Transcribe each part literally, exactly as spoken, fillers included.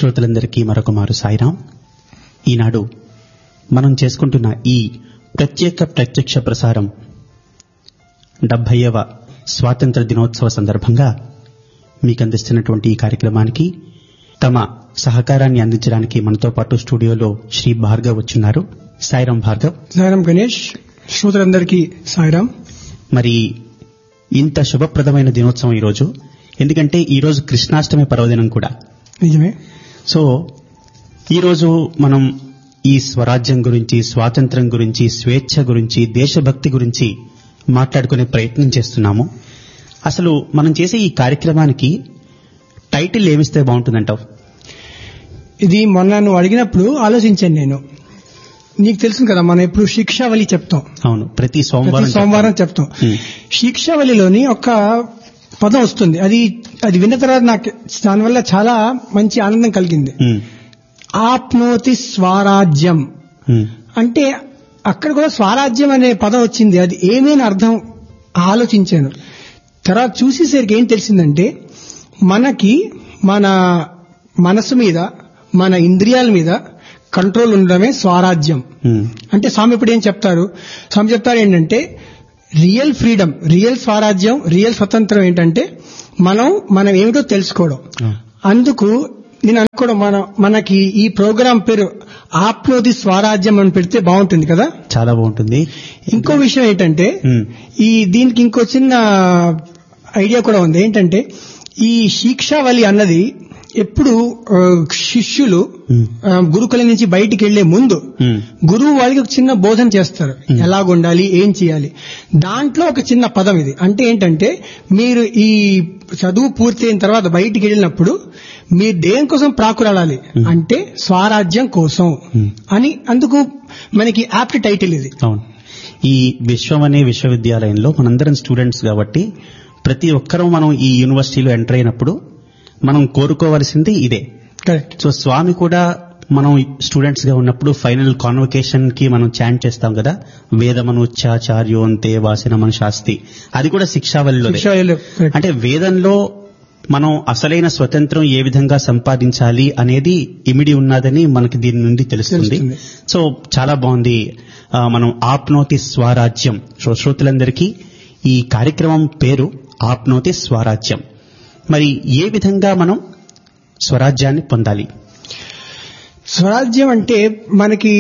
శ్రోతలందరికీ మరొక మారు సాయిరాం. ఈనాడు మనం చేసుకుంటున్న ఈ ప్రత్యేక ప్రత్యక్ష ప్రసారం డెబ్బైవ స్వాతంత్ర దినోత్సవ సందర్భంగా మీకు అందిస్తున్నటువంటి ఈ కార్యక్రమానికి తమ సహకారాన్ని అందించడానికి మనతో పాటు స్టూడియోలో శ్రీ భార్గవ్ వచ్చున్నారు. సాయిరాం భార్గవ్. సాయిరాం గణేష్. శ్రోతలందరికీ సాయిరాం. మరి ఇంత శుభప్రదమైన దినోత్సవం ఈరోజు, ఎందుకంటే ఈరోజు కృష్ణాష్టమి పర్వదినం కూడా. నిజమే. సో ఈరోజు మనం ఈ స్వరాజ్యం గురించి, స్వాతంత్ర్యం గురించి, స్వేచ్ఛ గురించి, దేశభక్తి గురించి మాట్లాడుకునే ప్రయత్నం చేస్తున్నాము. అసలు మనం చేసే ఈ కార్యక్రమానికి టైటిల్ ఏమిస్తే బాగుంటుందంటావు? ఇది మొన్న నువ్వు అడిగినప్పుడు ఆలోచించాను నేను. నీకు తెలుసు కదా, మనం ఎప్పుడు శిక్షావళి చెప్తాం. అవును, ప్రతి సోమవారం సోమవారం చెప్తాం. శిక్షావళిలోని ఒక పదం వస్తుంది. అది అది విన్న తర్వాత నాకు దానివల్ల చాలా మంచి ఆనందం కలిగింది. ఆప్నోతి స్వరాజ్యం అంటే అక్కడ కూడా స్వరాజ్యం అనే పదం వచ్చింది. అది ఏమైనా అర్థం ఆలోచించాను. తర్వాత చూసేసరికి ఏం తెలిసిందంటే, మనకి మన మనసు మీద, మన ఇంద్రియాల మీద కంట్రోల్ ఉండడమే స్వరాజ్యం. అంటే స్వామి ఇప్పుడు ఏం చెప్తారు? స్వామి చెప్తారు ఏంటంటే, రియల్ ఫ్రీడమ్, రియల్ స్వరాజ్యం, రియల్ స్వతంత్రం ఏంటంటే మనం మనం ఏమిటో తెలుసుకోవడం. అందుకు నేను అనుకోవడం, మన మనకి ఈ ప్రోగ్రాం పేరు ఆప్నోతి స్వరాజ్యం అని పెడితే బాగుంటుంది కదా. చాలా బాగుంటుంది. ఇంకో విషయం ఏంటంటే, ఈ దీనికి ఇంకో చిన్న ఐడియా కూడా ఉంది. ఏంటంటే, ఈ శిక్షావళి అన్నది ఎప్పుడు శిష్యులు గురుకులం నుంచి బయటికి వెళ్లే ముందు గురువు వాళ్ళకి ఒక చిన్న బోధన చేస్తారు, ఎలాగుండాలి, ఏం చేయాలి. దాంట్లో ఒక చిన్న పదం ఇది. అంటే ఏంటంటే, మీరు ఈ చదువు పూర్తయిన తర్వాత బయటికి వెళ్ళినప్పుడు మీరు దేనికోసం ప్రాకులాడాలి అంటే స్వరాజ్యం కోసం అని. అందుకు మనకి యాప్ట్ టైటిల్ ఇది. అవును. ఈ విశ్వం అనే విశ్వవిద్యాలయంలో మనందరం స్టూడెంట్స్ కాబట్టి ప్రతి ఒక్కరూ మనం ఈ యూనివర్సిటీలో ఎంటర్ అయినప్పుడు మనం కోరుకోవాల్సింది ఇదే. కరెక్ట్. సో స్వామి కూడా మనం స్టూడెంట్స్ గా ఉన్నప్పుడు ఫైనల్ కాన్వకేషన్ కి మనం చాంట్ చేస్తాం కదా, వేదమనుచ్చాచార్యోంతే వాసినమను శాస్తి. అది కూడా శిక్షావళిలో. అంటే వేదంలో మనం అసలైన స్వతంత్రం ఏ విధంగా సంపాదించాలి అనేది ఇమిడి ఉన్నదని మనకి దీని నుండి తెలుస్తుంది. సో చాలా బాగుంది. మనం ఆప్నోతి స్వరాజ్యం. శ్రోతలందరికీ ఈ కార్యక్రమం పేరు ఆప్నోతి స్వరాజ్యం. మరి ఏ విధంగా మనం స్వరాజ్యాన్ని పొందాలి? స్వరాజ్యం అంటే మనకి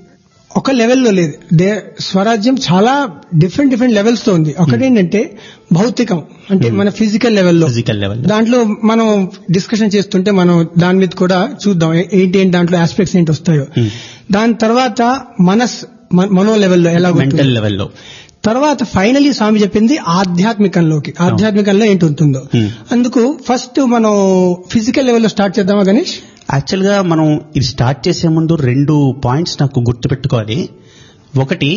ఒక లెవెల్లో లేదు. స్వరాజ్యం చాలా డిఫరెంట్ డిఫరెంట్ లెవెల్స్ తో ఉంది. ఒకటేంటంటే భౌతికం, అంటే మన ఫిజికల్ లెవెల్లో. ఫిజికల్ లెవెల్ దాంట్లో మనం డిస్కషన్ చేస్తుంటే మనం దాని మీద కూడా చూద్దాం ఏంటి ఏంటి దాంట్లో ఆస్పెక్ట్స్ ఏంటి వస్తాయో. దాని తర్వాత మనస్ మనో లెవెల్లో ఎలా, మెంటల్ లెవెల్లో. తర్వాత ఫైనలీ స్వామి చెప్పింది ఆధ్యాత్మికంలోకి. ఆధ్యాత్మికంలో ఏంటి ఉంటుందో. అందుకు ఫస్ట్ మనం ఫిజికల్ లెవెల్లో స్టార్ట్ చేద్దామా గణేష్? యాక్చువల్ గా మనం ఇది స్టార్ట్ చేసే ముందు రెండు పాయింట్స్ నాకు గుర్తు పెట్టుకోవాలి. ఒకటి,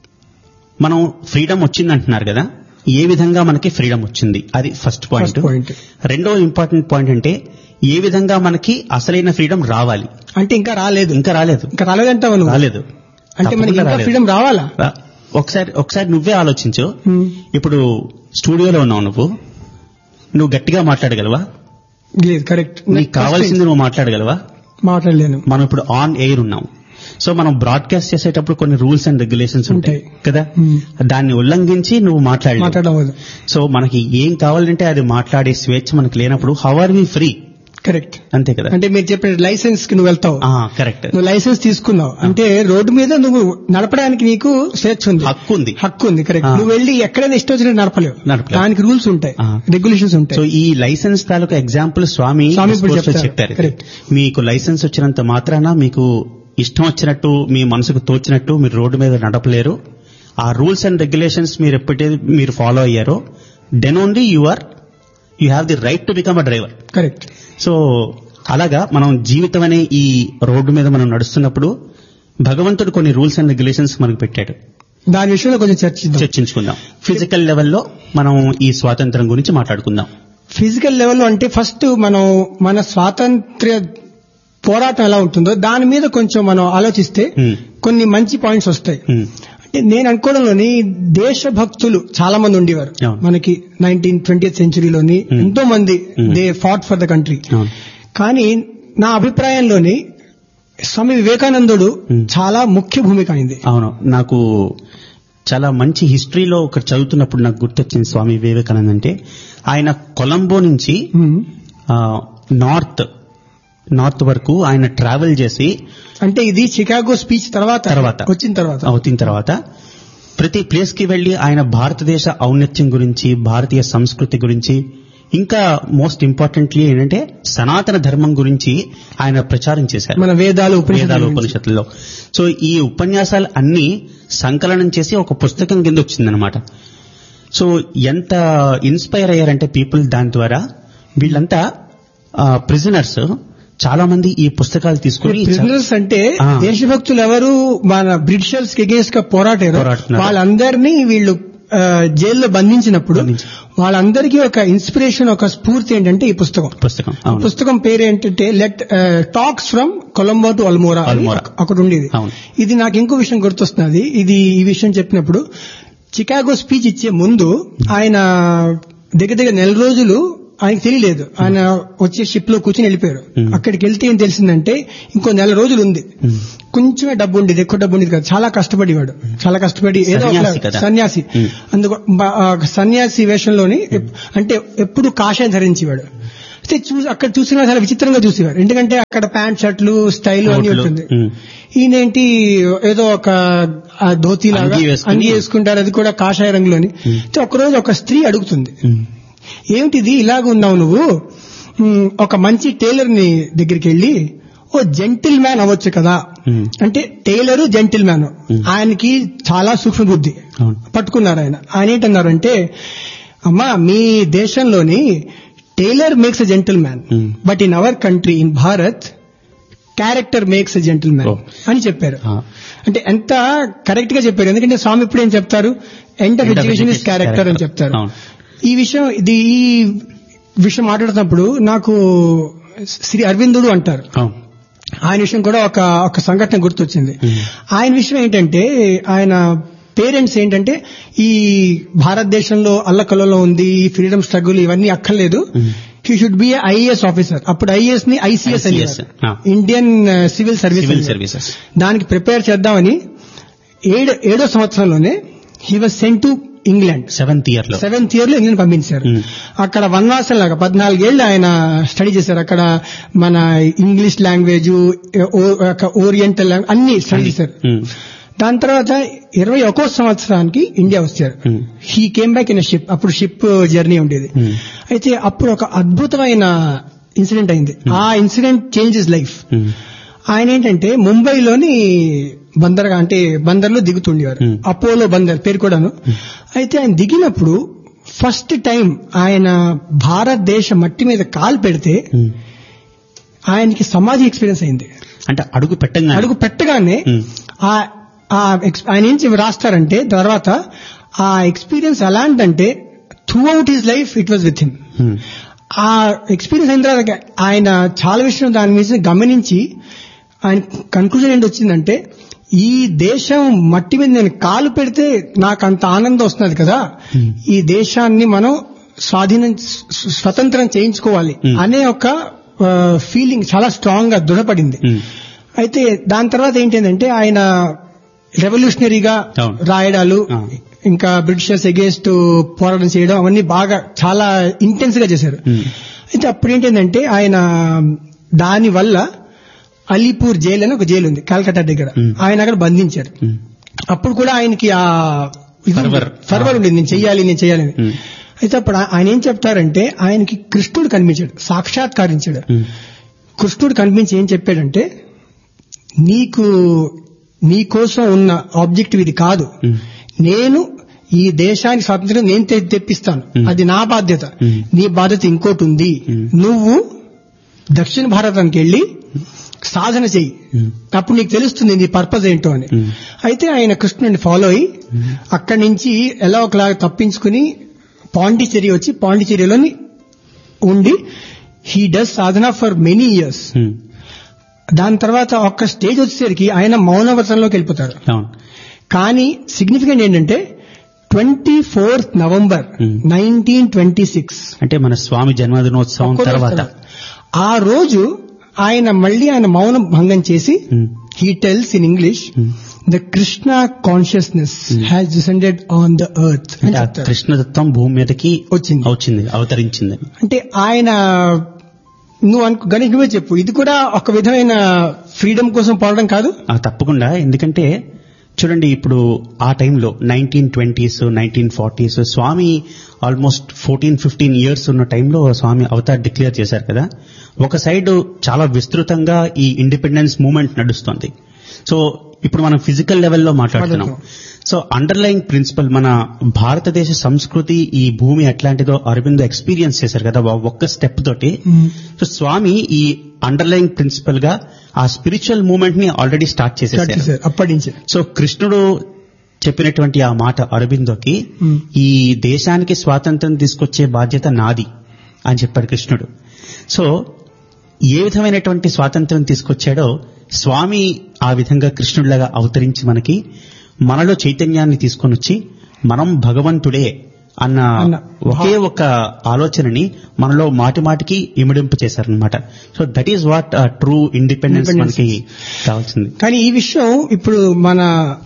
మనం ఫ్రీడమ్ వచ్చింది అంటున్నారు కదా, ఏ విధంగా మనకి ఫ్రీడమ్ వచ్చింది, అది ఫస్ట్ పాయింట్. రెండో ఇంపార్టెంట్ పాయింట్ అంటే ఏ విధంగా మనకి అసలైన ఫ్రీడమ్ రావాలి. అంటే ఇంకా రాలేదు. ఇంకా రాలేదు. ఇంకా రాలేదంటావు? రాలేదు. అంటే మనకి ఇంకా ఫ్రీడమ్ రావాలా? ఒకసారి ఒకసారి నువ్వే ఆలోచించు. ఇప్పుడు స్టూడియోలో ఉన్నావు, నువ్వు నువ్వు గట్టిగా మాట్లాడగలవా? లేదు. కరెక్ట్. నీకు కావాల్సింది నువ్వు మాట్లాడగలవా? మాట్లాడలేను. మనం ఇప్పుడు ఆన్ ఎయిర్ ఉన్నాం. సో మనం బ్రాడ్కాస్ట్ చేసేటప్పుడు కొన్ని రూల్స్ అండ్ రెగ్యులేషన్స్ ఉంటాయి కదా, దాన్ని ఉల్లంఘించి నువ్వు మాట్లాడలేదు. సో మనకి ఏం కావాలంటే అది మాట్లాడే స్వేచ్ఛ మనకు లేనప్పుడు how are we free? Correct. అంతే కదా. అంటే మీరు చెప్పిన లైసెన్స్ కి నువ్వు వెళ్తావు. కరెక్ట్. నువ్వు లైసెన్స్ తీసుకున్నావు అంటే రోడ్డు మీద నువ్వు నడపడానికి నీకు స్వేచ్ఛ ఉంది, హక్కు ఉంది. హక్కు ఉంది. కరెక్ట్. నువ్వు వెళ్ళి ఎక్కడైనా ఇష్టం వచ్చినట్టు నడపలేవు. దానికి రూల్స్ ఉంటాయి, రెగ్యులేషన్స్ ఉంటాయి. సో ఈ లైసెన్స్ తాలూకా ఎగ్జాంపుల్ స్వామి చెప్పారు. మీకు లైసెన్స్ వచ్చినంత మాత్రాన మీకు ఇష్టం వచ్చినట్టు, మీ మనసుకు తోచినట్టు మీరు రోడ్డు మీద నడపలేరు. ఆ రూల్స్ అండ్ రెగ్యులేషన్స్ మీరు ఎప్పుడైతే మీరు ఫాలో అయ్యారో, then only you are you have the right to become a driver. Correct. So అలాగా మనం జీవితం అనే ఈ రోడ్డు మీద మనం నడుస్తున్నప్పుడు భగవంతుడు కొన్ని రూల్స్ అండ్ రెగ్యులేషన్స్ మనకు పెట్టాడు. దాని విషయంలో కొంచెం చర్చించుకుందాం. ఫిజికల్ లెవెల్లో మనం ఈ స్వాతంత్రం గురించి మాట్లాడుకుందాం. ఫిజికల్ లెవెల్లో అంటే ఫస్ట్ మనం మన స్వాతంత్ర్య పోరాటం ఎలా ఉంటుందో దాని మీద కొంచెం మనం ఆలోచిస్తే కొన్ని మంచి పాయింట్స్ వస్తాయి. అంటే నేను అనుకోవడంలోని దేశభక్తులు చాలా మంది ఉండేవారు మనకి నైన్టీన్ ట్వంటీ సెంచురీలోని. ఎంతో మంది they fought for the country. కానీ నా అభిప్రాయంలోని స్వామి వివేకానందుడు చాలా ముఖ్య భూమిక అయింది. అవును, నాకు చాలా మంచి హిస్టరీలో ఒకటి చదువుతున్నప్పుడు నాకు గుర్తొచ్చింది స్వామి వివేకానంద అంటే, ఆయన కొలంబో నుంచి నార్త్ నార్త్ వరకు ఆయన ట్రావెల్ చేసి, అంటే ఇది చికాగో స్పీచ్ తర్వాత తర్వాత వచ్చిన తర్వాత వచ్చిన తర్వాత ప్రతి ప్లేస్ కి వెళ్లి ఆయన భారతదేశ ఔన్నత్యం గురించి, భారతీయ సంస్కృతి గురించి, ఇంకా మోస్ట్ ఇంపార్టెంట్లీ ఏంటంటే సనాతన ధర్మం గురించి ఆయన ప్రచారం చేశారు. మన వేదాలు వేదాలు ఉపనిషత్తుల్లో. సో ఈ ఉపన్యాసాలు అన్ని సంకలనం చేసి ఒక పుస్తకం కింద వచ్చిందనమాట. సో ఎంత ఇన్స్పైర్ అయ్యారంటే పీపుల్ దాని ద్వారా. వీళ్ళంతా ప్రిజనర్స్ చాలా మంది ఈ పుస్తకాలు తీసుకుని, ప్రిజనర్స్ అంటే దేశభక్తులు ఎవరు మన బ్రిటిషర్స్ కి అగేన్స్ట్ గా పోరాటారు, వాళ్ళందరినీ వీళ్ళు జైల్లో బంధించినప్పుడు వాళ్ళందరికీ ఒక ఇన్స్పిరేషన్, ఒక స్ఫూర్తి ఏంటంటే ఈ పుస్తకం. పుస్తకం పుస్తకం పేరు ఏంటంటే let talks from Colombo to Almora ఒకటి ఉండేది. ఇది నాకు ఇంకో విషయం గుర్తొస్తున్నది. ఇది ఈ విషయం చెప్పినప్పుడు చికాగో స్పీచ్ ఇచ్చే ముందు ఆయన దగ్గర దగ్గర నెల రోజులు ఆయనకు తెలియలేదు. ఆయన వచ్చే షిప్ లో కూర్చొని వెళ్ళిపోయారు. అక్కడికి వెళ్తే ఏం తెలిసిందంటే ఇంకో నెల రోజులు ఉంది, కొంచెమే డబ్బు ఉండేది, ఎక్కువ డబ్బు ఉండేది కదా. చాలా కష్టపడేవాడు, చాలా కష్టపడి ఏదో సన్యాసి, అందుకు సన్యాసి వేషంలోని అంటే ఎప్పుడు కాషాయం ధరించేవాడు. అయితే చూసి అక్కడ చూసినా చాలా విచిత్రంగా చూసేవారు, ఎందుకంటే అక్కడ ప్యాంట్ షర్ట్లు స్టైల్ అన్ని ఉంటుంది. ఈయనేంటి ఏదో ఒక ధోతి లాగా అంగి వేసుకుంటారు, అది కూడా కాషాయ రంగులోని. ఒకరోజు ఒక స్త్రీ అడుగుతుంది, ఏమిటిది ఇలాగ ఉన్నావు నువ్వు, ఒక మంచి టైలర్ ని దగ్గరికి వెళ్ళి ఓ జెంటిల్ మ్యాన్ అవ్వచ్చు కదా అంటే. టైలరు జెంటిల్ మ్యాన్, ఆయనకి చాలా సూక్ష్మ బుద్ధి పట్టుకున్నారు ఆయన. ఆయన ఏంటన్నారంటే, అమ్మా మీ దేశంలోని tailor makes a gentle man, but in our country in Bharat character makes a gentle man అని చెప్పారు. అంటే ఎంత కరెక్ట్ గా చెప్పారు, ఎందుకంటే స్వామి ఇప్పుడు ఏం చెప్తారు, end of education is character అని చెప్తారు. ఈ విషయం ఇది ఈ విషయం మాట్లాడుతున్నప్పుడు నాకు శ్రీ అరవిందుడు అంటారు, ఆయన విషయం కూడా ఒక ఒక సంఘటన గుర్తొచ్చింది. ఆయన విషయం ఏంటంటే, ఆయన పేరెంట్స్ ఏంటంటే ఈ భారతదేశంలో అల్లకల్లో ఉంది, ఈ ఫ్రీడమ్ స్ట్రగుల్ ఇవన్నీ అక్కర్లేదు, he should be IAS officer. అప్పుడు ఐఏఎస్ ని ఐసీఎస్ అని, ఇండియన్ సివిల్ సర్వీసెస్, దానికి ప్రిపేర్ చేద్దామని ఏడు ఏడో సంవత్సరంలోనే he was sent to England. Seventh year లో సెవెంత్ ఇయర్ లో ఇంగ్లాండ్ పంపించారు. అక్కడ వనవాసం లాగా పద్నాలుగేళ్లు ఆయన స్టడీ చేశారు. అక్కడ మన ఇంగ్లీష్ లాంగ్వేజ్, ఓరియంటల్ అన్ని స్టడీ చేశారు. దాని తర్వాత ఇరవై ఒక్కో సంవత్సరానికి ఇండియా వచ్చారు. He came back in ship. అప్పుడు షిప్ జర్నీ ఉండేది. అయితే అప్పుడు ఒక అద్భుతమైన ఇన్సిడెంట్ అయింది. ఆ ఇన్సిడెంట్ చేంజ్ హిస్ లైఫ్. ఆయన ఏంటంటే ముంబైలోని బందర్గా అంటే బందర్లో దిగుతుండేవారు, అపోలో బందర్ పేరు కూడాను. అయితే ఆయన దిగినప్పుడు ఫస్ట్ టైం ఆయన భారతదేశ మట్టి మీద కాలు పెడితే ఆయనకి సమాధి ఎక్స్పీరియన్స్ అయింది. అంటే అడుగు పెట్టగానే అడుగు పెట్టగానే ఆయన ఏం రాస్తారంటే తర్వాత ఆ experience ఎలాంటంటే through out his life it was with him. ఆ ఎక్స్పీరియన్స్ అయిన తర్వాత ఆయన చాలా విషయం దాని మీద గమనించి ఆయన కన్క్లూజన్ ఏంటి వచ్చిందంటే, ఈ దేశం మట్టి మీద నేను కాలు పెడితే నాకు అంత ఆనందం వస్తున్నది కదా, ఈ దేశాన్ని మనం స్వాధీనం స్వతంత్రం చేయించుకోవాలి అనే ఒక ఫీలింగ్ చాలా స్ట్రాంగ్ గా దృఢపడింది. అయితే దాని తర్వాత ఏంటంటే ఆయన రెవల్యూషనరీగా రాయడాలు, ఇంకా బ్రిటిషర్స్ అగేన్స్ట్ పోరాటం చేయడం అవన్నీ బాగా చాలా ఇంటెన్స్ గా చేశారు. అయితే అప్పుడు ఏంటంటే ఆయన దాని వల్ల అలీపూర్ జైలు అని ఒక జైలు ఉంది కలకత్తా దగ్గర, ఆయన అక్కడ బంధించారు. అప్పుడు కూడా ఆయనకి ఆ ఫర్వర్ ఉండేది, నేను చెయ్యాలి నేను చెయ్యాలని. అయితే అప్పుడు ఆయన ఏం చెప్తారంటే, ఆయనకి కృష్ణుడు కనిపించాడు, సాక్షాత్కరించాడు. కృష్ణుడు కనిపించి ఏం చెప్పాడంటే, నీకు నీ కోసం ఉన్న ఆబ్జెక్టివ్ ఇది కాదు, నేను ఈ దేశానికి స్వాతంత్రం నేను తెప్పిస్తాను, అది నా బాధ్యత, నీ బాధ్యత ఇంకోటి ఉంది, నువ్వు దక్షిణ భారతానికి వెళ్లి సాధన చెయ్యి, అప్పుడు నీకు తెలుస్తుంది నీ పర్పస్ ఏంటో అని. అయితే ఆయన కృష్ణుడిని ఫాలో అయ్యి అక్కడి నుంచి ఎలా ఒకలాగా తప్పించుకుని పాండిచేరి వచ్చి పాండిచేరిలోని ఉండి he does Sadhana for many years. దాని తర్వాత ఒక్క స్టేజ్ వచ్చేసరికి ఆయన మౌనవ్రతంలోకి వెళ్ళిపోతారు. కానీ సిగ్నిఫికెంట్ ఏంటంటే twenty fourth November nineteen twenty six అంటే మన స్వామి జన్మదినోత్సవం తర్వాత ఆ రోజు ఆయన మళ్ళీ ఆయన మౌనం భంగం చేసి he tells in English the Krishna consciousness has descended on the earth. కృష్ణతత్వం భూమి మీదకి వచ్చింది వచ్చింది అవతరించింది. అంటే ఆయన నువ్వు అనుకో గణేష్ నువ్వే చెప్పు, ఇది కూడా ఒక విధమైన ఫ్రీడమ్ కోసం పోవడం కాదు? తప్పకుండా. ఎందుకంటే చూడండి, ఇప్పుడు ఆ టైంలో నైన్టీన్ ట్వంటీస్ నైన్టీన్ ఫార్టీస్ స్వామి ఆల్మోస్ట్ ఫోర్టీన్ ఫిఫ్టీన్ ఇయర్స్ ఉన్న టైంలో స్వామి అవతార్ డిక్లేర్ చేశారు కదా. ఒక సైడ్ చాలా విస్తృతంగా ఈ ఇండిపెండెన్స్ మూవ్మెంట్ నడుస్తుంది. సో ఇప్పుడు మనం ఫిజికల్ లెవెల్లో మాట్లాడుతున్నాం. సో అండర్లైన్ ప్రిన్సిపల్ మన భారతదేశ సంస్కృతి, ఈ భూమి ఎట్లాంటిదో అరవిందో ఎక్స్పీరియన్స్ చేశారు కదా ఒక్క స్టెప్ తోటి. సో స్వామి ఈ అండర్లైన్ ప్రిన్సిపల్ గా ఆ స్పిరిచువల్ మూవ్మెంట్ ని ఆల్రెడీ స్టార్ట్ చేసేసారు అప్పటి నుంచి. సో కృష్ణుడు చెప్పినటువంటి ఆ మాట అరబిందోకి, ఈ దేశానికి స్వాతంత్రం తీసుకొచ్చే బాధ్యత నాది అని చెప్పాడు కృష్ణుడు. సో ఏ విధమైనటువంటి స్వాతంత్రం తీసుకొచ్చాడో స్వామి ఆ విధంగా కృష్ణుడిలాగా అవతరించి మనకి మనలో చైతన్యాన్ని తీసుకొని వచ్చి మనం భగవంతుడే అన్న ఒకే ఒక ఆలోచనని మనలో మాటి మాటికి ఇమిడింపు చేశారనమాట. So that is what true independence మనకి కావాల్సింది. కానీ ఈ విషయం ఇప్పుడు మన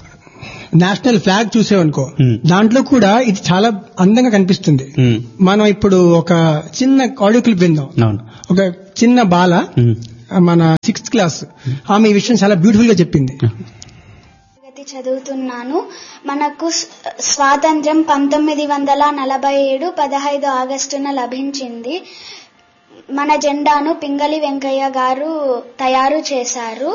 నేషనల్ ఫ్లాగ్ చూసేవనుకో, దాంట్లో కూడా ఇది చాలా అందంగా కనిపిస్తుంది. మనం ఇప్పుడు ఒక చిన్న ఆడియో క్లిప్ విందాం. ఒక చిన్న బాల, మన సిక్స్త్ క్లాస్ ఆమె ఈ విషయం చాలా బ్యూటిఫుల్ గా చెప్పింది. చదువుతున్నాను. మనకు స్వాతంత్ర్యం పంతొమ్మిది వందల నలభై ఏడు పదహైదు ఆగస్టున లభించింది. మన జెండాను పింగళి వెంకయ్య గారు తయారు చేశారు.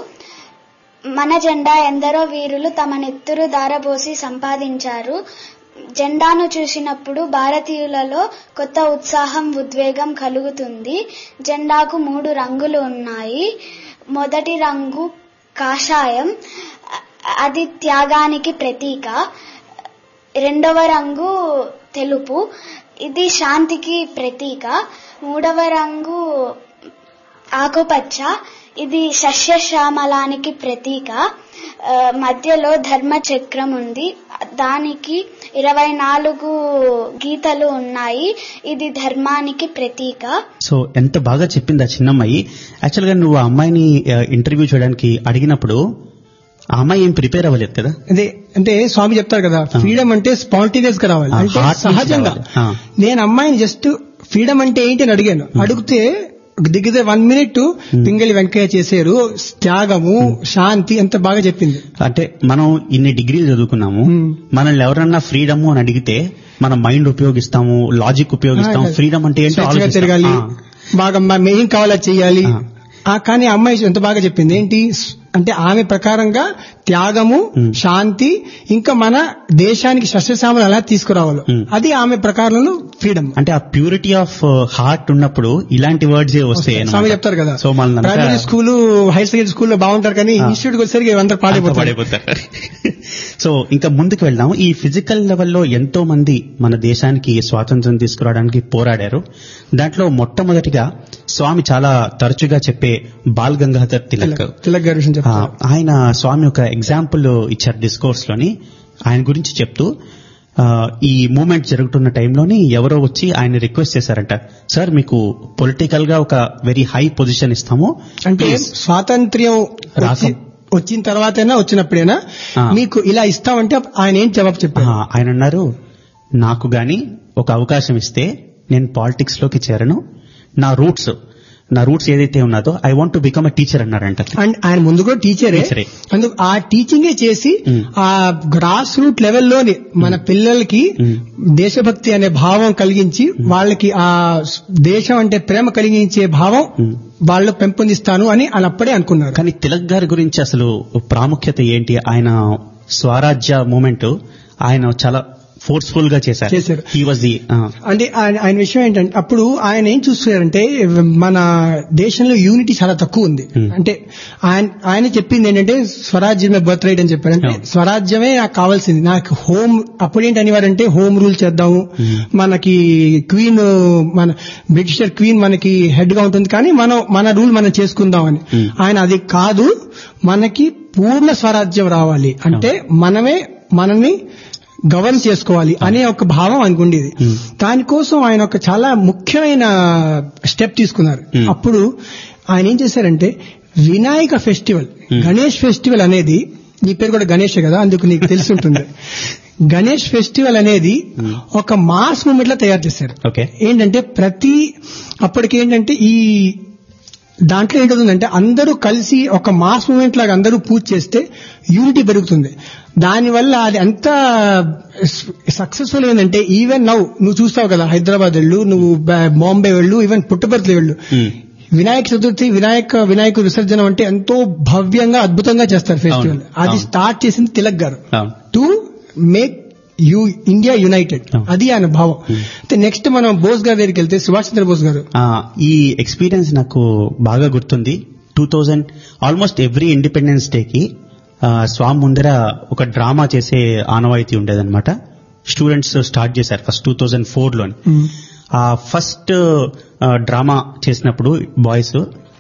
మన జెండా ఎందరో వీరులు తమ నెత్తురు ధారపోసి సంపాదించారు. జెండాను చూసినప్పుడు భారతీయులలో కొత్త ఉత్సాహం, ఉద్వేగం కలుగుతుంది. జెండాకు మూడు రంగులు ఉన్నాయి. మొదటి రంగు కాషాయం, అది త్యాగానికి ప్రతీక. రెండవ రంగు తెలుపు, ఇది శాంతికి ప్రతీక. మూడవ రంగు ఆకుపచ్చ, ఇది సస్యశ్యామలానికి ప్రతీక. మధ్యలో ధర్మ చక్రం ఉంది, దానికి ఇరవై నాలుగు గీతలు ఉన్నాయి, ఇది ధర్మానికి ప్రతీక. సో ఎంత బాగా చెప్పింది ఆ చిన్నమ్మాయి. యాక్చువల్ గా నువ్వు ఆ అమ్మాయిని ఇంటర్వ్యూ చేయడానికి అడిగినప్పుడు ఆ అమ్మాయి ఏం ప్రిపేర్ అవ్వలేదు కదా. అదే అంటే స్వామి చెప్తారు కదా, ఫ్రీడమ్ అంటే స్పాంటేనియస్ గా రావాలి, అంటే సహజంగా. నేను అమ్మాయిని జస్ట్ ఫ్రీడమ్ అంటే ఏంటి అని అడిగాను. అడిగితే దిగితే వన్ మినిట్ పింగళి వెంకయ్య చేశారు, త్యాగము, శాంతి ఎంత బాగా చెప్పింది. అంటే మనం ఇన్ని డిగ్రీలు చదువుకున్నాము, మనల్ని ఎవరన్నా ఫ్రీడమ్ అని అడిగితే మన మైండ్ ఉపయోగిస్తాము, లాజిక్ ఉపయోగిస్తాము. ఫ్రీడమ్ అంటే ఏంటో తిరగాలి, బాగా ఏం కావాలో చెయ్యాలి. కానీ అమ్మాయి ఎంత బాగా చెప్పింది ఏంటి అంటే ఆమె ప్రకారంగా త్యాగము, శాంతి, ఇంకా మన దేశానికి సస్యశ్యామలు ఎలా తీసుకురావాలో అది ఆమె ప్రకారంలో ఫ్రీడమ్. అంటే ఆ ప్యూరిటీ ఆఫ్ హార్ట్ ఉన్నప్పుడు ఇలాంటి వర్డ్స్ వస్తాయి. స్వామి చెప్తారు కదా, సో మన ప్రైమరీ స్కూల్, హైర్ సెకండరీ స్కూల్లో బాగుంటారు, కానీ ఇన్స్టిట్యూట్ వచ్చేసరికి అందరూ పాడైపోతారు. సో ఇంకా ముందుకు వెళ్దాం. ఈ ఫిజికల్ లెవెల్లో ఎంతో మంది మన దేశానికి స్వాతంత్రం తీసుకురావడానికి పోరాడారు. దాంట్లో మొట్టమొదటిగా స్వామి చాలా తరచుగా చెప్పే బాల్ గంగాధర్ తిలక్ తిలక్ గారి ఆయన స్వామి ఒక ఎగ్జాంపుల్ ఇచ్చారు డిస్కోర్స్ లోని. ఆయన గురించి చెప్తూ, ఈ మూవ్మెంట్ జరుగుతున్న టైంలోని ఎవరో వచ్చి ఆయన రిక్వెస్ట్ చేశారంట, సార్ మీకు పొలిటికల్ గా ఒక వెరీ హై పొజిషన్ ఇస్తాము, అంటే స్వాతంత్ర్యం వచ్చిన తర్వాతైనా వచ్చినప్పుడైనా మీకు ఇలా ఇస్తామంటే ఆయన ఏం జవాబు చెప్పారు? ఆయన అన్నారు, నాకు గాని ఒక అవకాశం ఇస్తే నేను పాలిటిక్స్ లోకి చేరను, నా రూట్స్ నా రూట్స్ ఏదైతే ఉన్నదో I want to become a teacher అన్నారంట. అండ్ ఆయన ముందు కూడా టీచరే, అందుకు ఆ టీచింగే చేసి ఆ గ్రాస్ రూట్ లెవెల్లోని మన పిల్లలకి దేశభక్తి అనే భావం కలిగించి వాళ్ళకి ఆ దేశం అంటే ప్రేమ కలిగించే భావం వాళ్ళు పెంపొందిస్తాను అని ఆయన అప్పుడే అనుకున్నారు. కానీ తిలక్ గారి గురించి అసలు ప్రాముఖ్యత ఏంటి? ఆయన స్వరాజ్య మూమెంట్ ఆయన చాలా ఫోర్స్ఫుల్ గా చేశారు. అంటే ఆయన విషయం ఏంటంటే అప్పుడు ఆయన ఏం చూస్తున్నారంటే మన దేశంలో యూనిటీ చాలా తక్కువ ఉంది. అంటే ఆయన ఆయన చెప్పింది ఏంటంటే స్వరాజ్యమే బర్త్ రైట్ అని చెప్పారు. అంటే స్వరాజ్యమే నాకు కావాల్సింది, నాకు హోమ్. అప్పుడేంటి అనేవారంటే హోమ్ రూల్ చేద్దాము, మనకి క్వీన్, మన బ్రిటిషర్ క్వీన్ మనకి హెడ్ గా ఉంటుంది, కానీ మనం మన రూల్ మనం చేసుకుందాం అని. ఆయన అది కాదు, మనకి పూర్ణ స్వరాజ్యం రావాలి, అంటే మనమే మనల్ని గవర్న్ చేసుకోవాలి అనే ఒక భావం ఆయనకు ఉండేది. దానికోసం ఆయన ఒక చాలా ముఖ్యమైన స్టెప్ తీసుకున్నారు. అప్పుడు ఆయన ఏం చేశారంటే వినాయక ఫెస్టివల్, గణేష్ ఫెస్టివల్ అనేది, నీ పేరు కూడా గణేషే కదా, అందుకు నీకు తెలిసి ఉంటుంది. గణేష్ ఫెస్టివల్ అనేది ఒక మాస్ మూమెంట్ లా తయారు చేశారు. ఏంటంటే ప్రతి అప్పటికి ఏంటంటే ఈ దాంట్లో ఏంటంటే అందరూ కలిసి ఒక మాస్ మూమెంట్ లాగా అందరూ పూజ చేస్తే యూనిటీ పెరుగుతుంది. దానివల్ల అది ఎంత సక్సెస్ఫుల్ ఏంటంటే ఈవెన్ నౌ నువ్వు చూస్తావు కదా, హైదరాబాద్ వెళ్ళు, నువ్వు బాంబే వెళ్ళు, ఈవెన్ పుట్టపర్తి వెళ్ళు, వినాయక చతుర్థి వినాయక వినాయక విసర్జన అంటే ఎంతో భవ్యంగా అద్భుతంగా చేస్తారు ఫెస్టివల్. అది స్టార్ట్ చేసింది తిలక్ గారు to make you India United, అది ఆయన భావం. నెక్స్ట్ మనం బోస్ గారి దగ్గరికి వెళ్తే సుభాష్ చంద్రబోస్ గారు. ఈ ఎక్స్పీరియన్స్ నాకు బాగా గుర్తుంది. Two thousand almost every independence డేకి స్వామి ముందర ఒక డ్రామా చేసే ఆనవాయితీ ఉండేదన్నమాట. స్టూడెంట్స్ స్టార్ట్ చేశారు ఫస్ట్ టూ థౌజండ్ ఫోర్ లోని. ఆ ఫస్ట్ డ్రామా చేసినప్పుడు బాయ్స్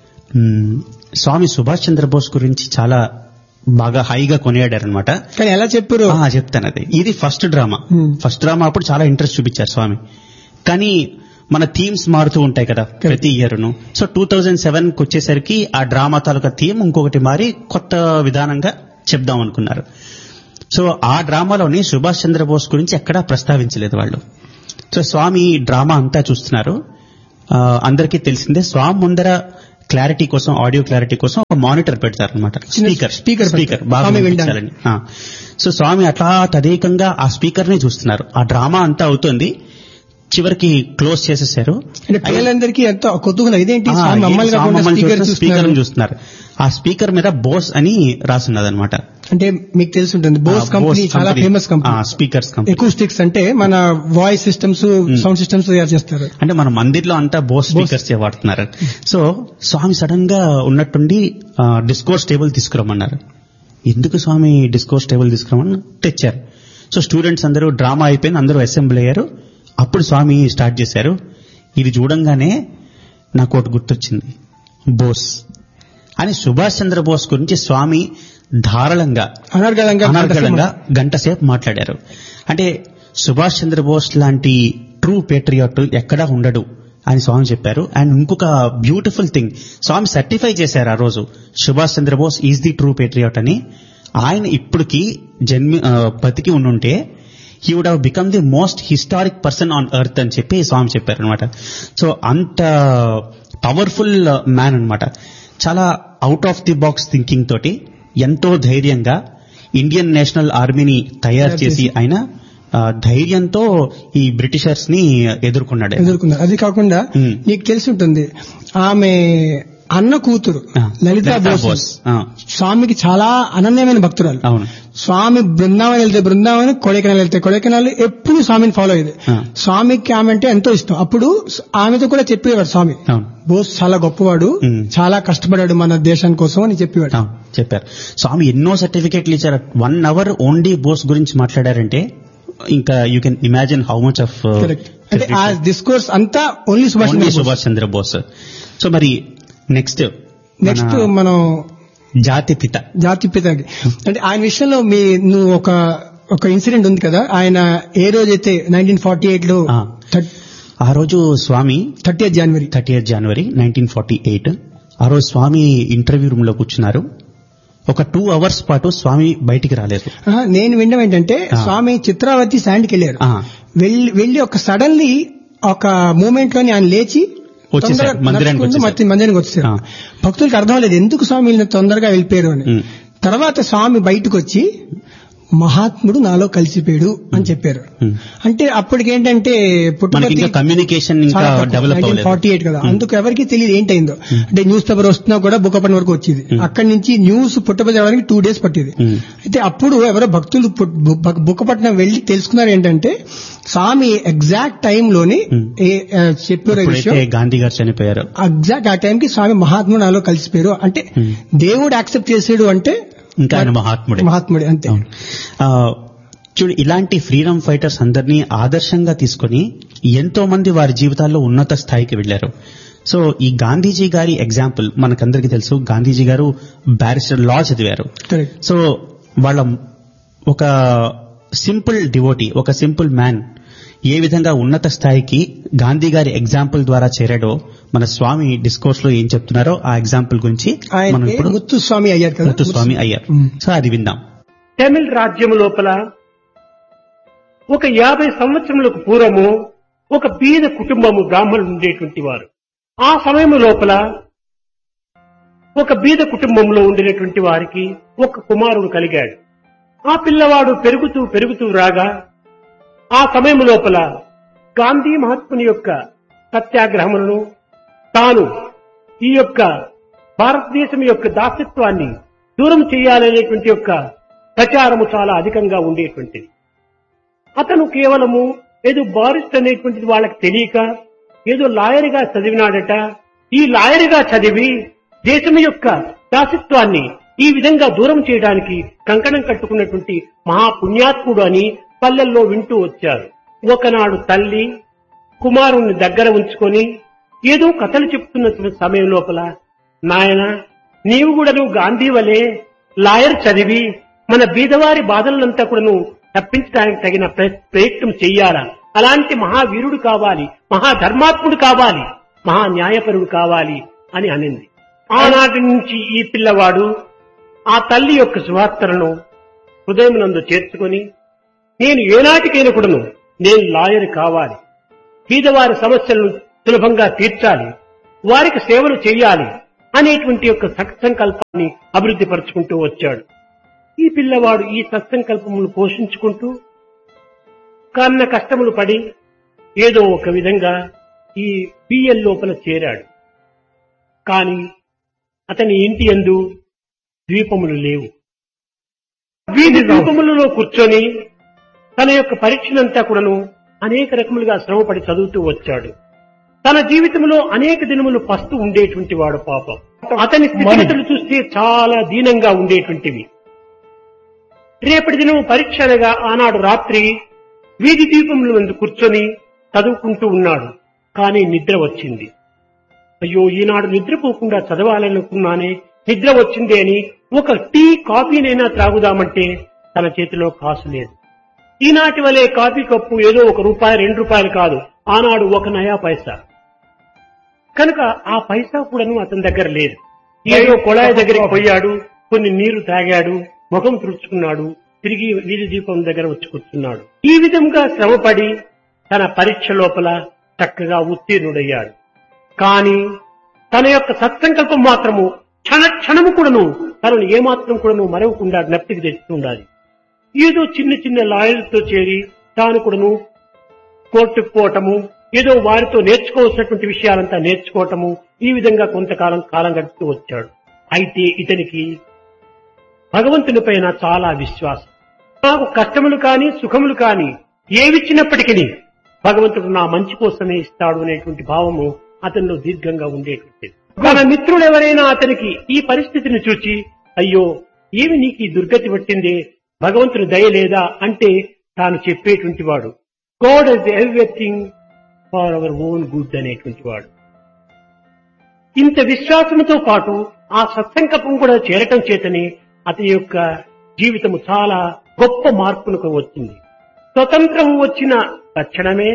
స్వామి సుభాష్ చంద్రబోస్ గురించి చాలా బాగా హైగా కొనియాడారనమాట. కానీ ఎలా చెప్పారు చెప్తాను. అది ఇది ఫస్ట్ డ్రామా. ఫస్ట్ డ్రామా అప్పుడు చాలా ఇంట్రెస్ట్ చూపించారు స్వామి. కానీ మన థీమ్స్ మారుతూ ఉంటాయి కదా ప్రతి ఇయర్ను. సో టూ థౌజండ్ సెవెన్ కి వచ్చేసరికి ఆ డ్రామా తాలూకా థీమ్ ఇంకొకటి మారి కొత్త విధానంగా చెప్దాం అనుకున్నారు. సో ఆ డ్రామాలోని సుభాష్ చంద్రబోస్ గురించి ఎక్కడా ప్రస్తావించలేదు వాళ్ళు. సో స్వామి డ్రామా అంతా చూస్తున్నారు. అందరికీ తెలిసిందే స్వామి ముందర క్లారిటీ కోసం, ఆడియో క్లారిటీ కోసం ఒక మానిటర్ పెడతారు అనమాట. స్పీకర్ స్పీకర్ స్పీకర్ బాగా వినిపించాలని. సో స్వామి అట్లా తదేకంగా ఆ స్పీకర్ ని చూస్తున్నారు. ఆ డ్రామా అంతా అవుతుంది, చివరికి క్లోజ్ చేసేసారు. పిల్లలందరికీ ఎంతో కుతూహలం, ఇదేంటి స్పీకర్ చూస్తున్నారు. ఆ స్పీకర్ మీద బోస్ అని రాసున్నదనమాట. అంటే మీకు తెలిసి ఉంటుంది బోస్ కంపెనీ చాలా ఫేమస్ కంపెనీ. స్పీకర్స్ ఎకూస్టిక్స్ అంటే మన వాయిస్ సిస్టమ్స్, సౌండ్ సిస్టమ్స్ తయారు చేస్తారు. అంటే మన మందిర్లో అంతా బోస్ స్పీకర్స్ వాడుతున్నారు. సో స్వామి సడన్ గా ఉన్నట్టుండి డిస్కోర్స్ టేబుల్ తీసుకురమ్మన్నారు. ఎందుకు స్వామి డిస్కోర్స్ టేబుల్ తీసుకురమ్మని తెచ్చారు. సో స్టూడెంట్స్ అందరూ డ్రామా అయిపోయింది, అందరూ అసెంబ్లీ అయ్యారు. అప్పుడు స్వామి స్టార్ట్ చేశారు. ఇది చూడంగానే నాకు ఒకటి గుర్తొచ్చింది, బోస్ అని. సుభాష్ చంద్రబోస్ గురించి స్వామి ధారాళంగా అనర్గళంగా గంట సేపు మాట్లాడారు. అంటే సుభాష్ చంద్రబోస్ లాంటి ట్రూ పేట్రియాట్ ఎక్కడా ఉండడు అని స్వామి చెప్పారు. అండ్ ఇంకొక బ్యూటిఫుల్ థింగ్, స్వామి సర్టిఫై చేశారు ఆ రోజు, Subhash Chandrabose is the true Patriot అని. ఆయన ఇప్పటికి జన్మి బతికి ఉండుంటే he would have become the most historic person on earth అని చెప్పి స్వామి చెప్పారు అనమాట. సో అంత పవర్ఫుల్ మ్యాన్ అనమాట. చాలా out of the box thinking తోటి ఎంతో ధైర్యంగా ఇండియన్ నేషనల్ ఆర్మీని తయారు చేసి ఆయన ధైర్యంతో ఈ బ్రిటిషర్స్ ని ఎదుర్కొన్నాడు ఎదుర్కొన్నారు అది కాకుండా నీకు తెలిసి ఉంటుంది, ఆమె అన్న కూతురు లలితా బోస్ స్వామికి చాలా అనన్యమైన భక్తురాలు. అవును. స్వామి బృందావనం వెళ్తే బృందావనం, కొడైకెనాల్ వెళ్తే కొడైకెనాల్, ఎప్పుడు స్వామిని ఫాలో అయ్యేది. స్వామికి ఆమె అంటే ఎంతో ఇష్టం. అప్పుడు ఆమెతో కూడా చెప్పేవాడు స్వామి, బోస్ చాలా గొప్పవాడు, చాలా కష్టపడాడు మన దేశం కోసం అని చెప్పేవాడు. చెప్పారు స్వామి. ఎన్నో సర్టిఫికేట్లు ఇచ్చారు. వన్ అవర్ ఓన్లీ బోస్ గురించి మాట్లాడారంటే ఇంకా you can imagine how much of discourse అంతా ఓన్లీ సుభాష్ చంద్రబోస్. సో మరి నెక్స్ట్ నెక్స్ట్ మనం జాతిపిత జాతిపిత అంటే ఆయన విషయంలో మీ నువ్వు ఒక ఒక ఇన్సిడెంట్ ఉంది కదా, ఆయన ఏ రోజైతే నైన్టీన్ ఫార్టీ ఎయిట్ లో ఆ రోజు స్వామి థర్టీ ఎయిత్ జనవరి థర్టీ ఎయిత్ జనవరి నైన్టీన్ ఫార్టీ ఎయిట్ ఆ రోజు స్వామి ఇంటర్వ్యూ రూమ్ లో కూర్చున్నారు. ఒక టూ అవర్స్ పాటు స్వామి బయటికి రాలేదు. నేను వినడం ఏంటంటే స్వామి చిత్రావతి శాండ్కి వెళ్ళారు. వెళ్ళి వెళ్ళి ఒక సడన్లీ ఒక మూమెంట్ లోని ఆయన లేచి మందిరానికి వచ్చారు. భక్తులకు అర్థం లేదు ఎందుకు స్వామి తొందరగా వెళ్ళిపోయారు అని. తర్వాత స్వామి బయటకు వచ్చి మహాత్ముడు నాలో కలిసిపోయాడు అని చెప్పారు. అంటే అప్పటికేంటంటే పుట్టుపర్తి కమ్యూనికేషన్ ఫార్టీ ఎయిట్ కదా, అందుకు ఎవరికి తెలియదు ఏంటైందో. అంటే న్యూస్ పేపర్ వస్తున్నా కూడా బుక్కపట్నం వరకు వచ్చేది. అక్కడి నుంచి న్యూస్ పుట్టపర్తి రావడానికి టూ డేస్ పట్టేది. అయితే అప్పుడు ఎవరో భక్తులు బుక్కపట్నం వెళ్లి తెలుసుకున్నారు ఏంటంటే స్వామి ఎగ్జాక్ట్ టైంలోని చెప్పారు విషయం, గాంధీ గారు చనిపోయారు. ఎగ్జాక్ట్ ఆ టైంకి స్వామి మహాత్ముడు నాలో కలిసిపోయారు. అంటే దేవుడు యాక్సెప్ట్ చేసాడు అంటే ఇంకా ఆయన మహాత్ముడే మహాత్ముడే అంతే. చూడు, ఇలాంటి ఫ్రీడమ్ ఫైటర్స్ అందరినీ ఆదర్శంగా తీసుకుని ఎంతో మంది వారి జీవితాల్లో ఉన్నత స్థాయికి వెళ్లారు. సో ఈ గాంధీజీ గారి ఎగ్జాంపుల్ మనకందరికీ తెలుసు. గాంధీజీ గారు బ్యారిస్టర్ లా చదివారు. సో వాళ్ళ ఒక సింపుల్ డివోటీ, ఒక సింపుల్ మ్యాన్ ఏ విధంగా ఉన్నత స్థాయికి గాంధీ గారి ఎగ్జాంపుల్ ద్వారా చేరాడో మన స్వామి డిస్కోర్స్ లో ఏం చెప్తున్నారో ఆ ఎగ్జాంపుల్ గురించి మనం ఇప్పుడు ముత్తుస్వామి అయ్యారు కదా, ముత్తుస్వామి అయ్యారు. సో అది విందాం. తమిళ రాజ్యం లోపల ఒక యాభై సంవత్సరములకు పూర్వము ఒక బీద కుటుంబము బ్రాహ్మణులు ఉండేటువంటి వారు. ఆ సమయం లోపల ఒక బీద కుటుంబంలో ఉండినటువంటి వారికి ఒక కుమారుడు కలిగాడు. ఆ పిల్లవాడు పెరుగుతూ పెరుగుతూ రాగా ఆ సమయం లోపల గాంధీ మహాత్ముని యొక్క సత్యాగ్రహములను, తాను ఈ యొక్క భారతదేశం యొక్క దాసత్వాన్ని దూరం చేయాలనేటువంటి యొక్క ప్రచారము చాలా అధికంగా ఉండేటువంటిది. అతను కేవలము ఏదో బారిస్ట్ అనేటువంటిది వాళ్ళకి తెలియక ఏదో లాయర్గా చదివినాడట. ఈ లాయర్గా చదివి దేశం యొక్క దాసత్వాన్ని ఈ విధంగా దూరం చేయడానికి కంకణం కట్టుకున్నటువంటి మహాపుణ్యాత్ముడు అని పల్లెల్లో వింటూ వచ్చారు. ఒకనాడు తల్లి కుమారుణ్ణి దగ్గర ఉంచుకొని ఏదో కథలు చెప్తున్న సమయం లోపల, నాయన నీవు కూడా నువ్వు గాంధీ వలె లాయర్ చదివి మన బీదవారి బాధలంతా కూడా నువ్వు తప్పించడానికి తగిన ప్రయత్నం చెయ్యాలా, అలాంటి మహావీరుడు కావాలి, మహాధర్మాత్ముడు కావాలి, మహా న్యాయపరుడు కావాలి అని అనింది. ఆనాటి నుంచి ఈ పిల్లవాడు ఆ తల్లి యొక్క సువార్తలను హృదయం నందు చేర్చుకొని, నేను ఏనాటికైనా కూడాను నేను లాయర్ కావాలి, బీదవారి సమస్యలను సులభంగా తీర్చాలి, వారికి సేవలు చేయాలి అనేటువంటి యొక్క సత్సంకల్పాన్ని అభివృద్ధి పరుచుకుంటూ వచ్చాడు. ఈ పిల్లవాడు ఈ సత్సంకల్పములు పోషించుకుంటూ కన్న కష్టములు పడి ఏదో ఒక విధంగా ఈ బిఎల్ లోపల చేరాడు. కాని అతని ఇంటి యందు ద్వీపములు లేవు. వీధి ద్వీపములలో కూర్చొని తన యొక్క పరీక్షనంతా కూడాను అనేక రకములుగా శ్రమపడి చదువుతూ వచ్చాడు. తన జీవితంలో అనేక దినములు పస్తు ఉండేటువంటి వాడు పాపం. అతని స్థితిగతులు చూస్తే చాలా దీనంగా ఉండేటువంటివి. రేపటి దినం పరీక్ష అనగా ఆనాడు రాత్రి వీధి దీపముల ముందు కూర్చొని చదువుకుంటూ ఉన్నాడు. కానీ నిద్ర వచ్చింది. అయ్యో ఈనాడు నిద్రపోకుండా చదవాలనుకున్నానే, నిద్ర వచ్చింది అని ఒక టీ కాఫీనైనా త్రాగుదామంటే తన చేతిలో కాసు లేదు. ఈనాటి వలె కాఫీ కప్పు ఏదో ఒక రూపాయి రెండు రూపాయలు కాదు, ఆనాడు ఒక నయా పైసా. కనుక ఆ పైసా కూడాను అతని దగ్గర లేదు. ఏదో కొళాయి దగ్గరికి పోయాడు, కొన్ని నీరు తాగాడు, ముఖం తుడుచుకున్నాడు, తిరిగి వీధి దీపం దగ్గర వచ్చి కూర్చున్నాడు. ఈ విధంగా శ్రమపడి తన పరీక్ష లోపల చక్కగా ఉత్తీర్ణుడయ్యాడు. కానీ తన యొక్క సత్సంకల్పం మాత్రము క్షణ క్షణము కూడాను తనను ఏమాత్రం కూడాను మరవకుండా జ్ఞప్తికి తెస్తుండాలి. ఏదో చిన్న చిన్న లాయర్లతో చేరి తాను కూడాను కోర్టుకు పోవటము, ఏదో వారితో నేర్చుకోవాల్సినటువంటి విషయాలంతా నేర్చుకోవటము, ఈ విధంగా కొంతకాలం కాలం గడుపుతూ వచ్చాడు. అయితే ఇతనికి భగవంతుని పైన చాలా విశ్వాసం. నాకు కష్టములు కాని సుఖములు కాని ఏవిచ్చినప్పటికీ భగవంతుడు నా మంచి కోసమే ఇస్తాడు అనేటువంటి భావము అతనిలో దీర్ఘంగా ఉండేటువంటిది. తన మిత్రులు ఎవరైనా అతనికి ఈ పరిస్థితిని చూచి, అయ్యో ఏమి నీకు ఈ దుర్గతి పట్టింది, భగవంతుని దయ లేదా అంటే తాను చెప్పేటువంటి వాడు God is everything for our own good అనేటువంటి వాడు. ఇంత విశ్వాసంతో పాటు ఆ సత్సంకల్పం కూడా చేరటం చేతని అతని యొక్క జీవితము చాలా గొప్ప మార్పులకు వచ్చింది. స్వతంత్రం వచ్చిన తక్షణమే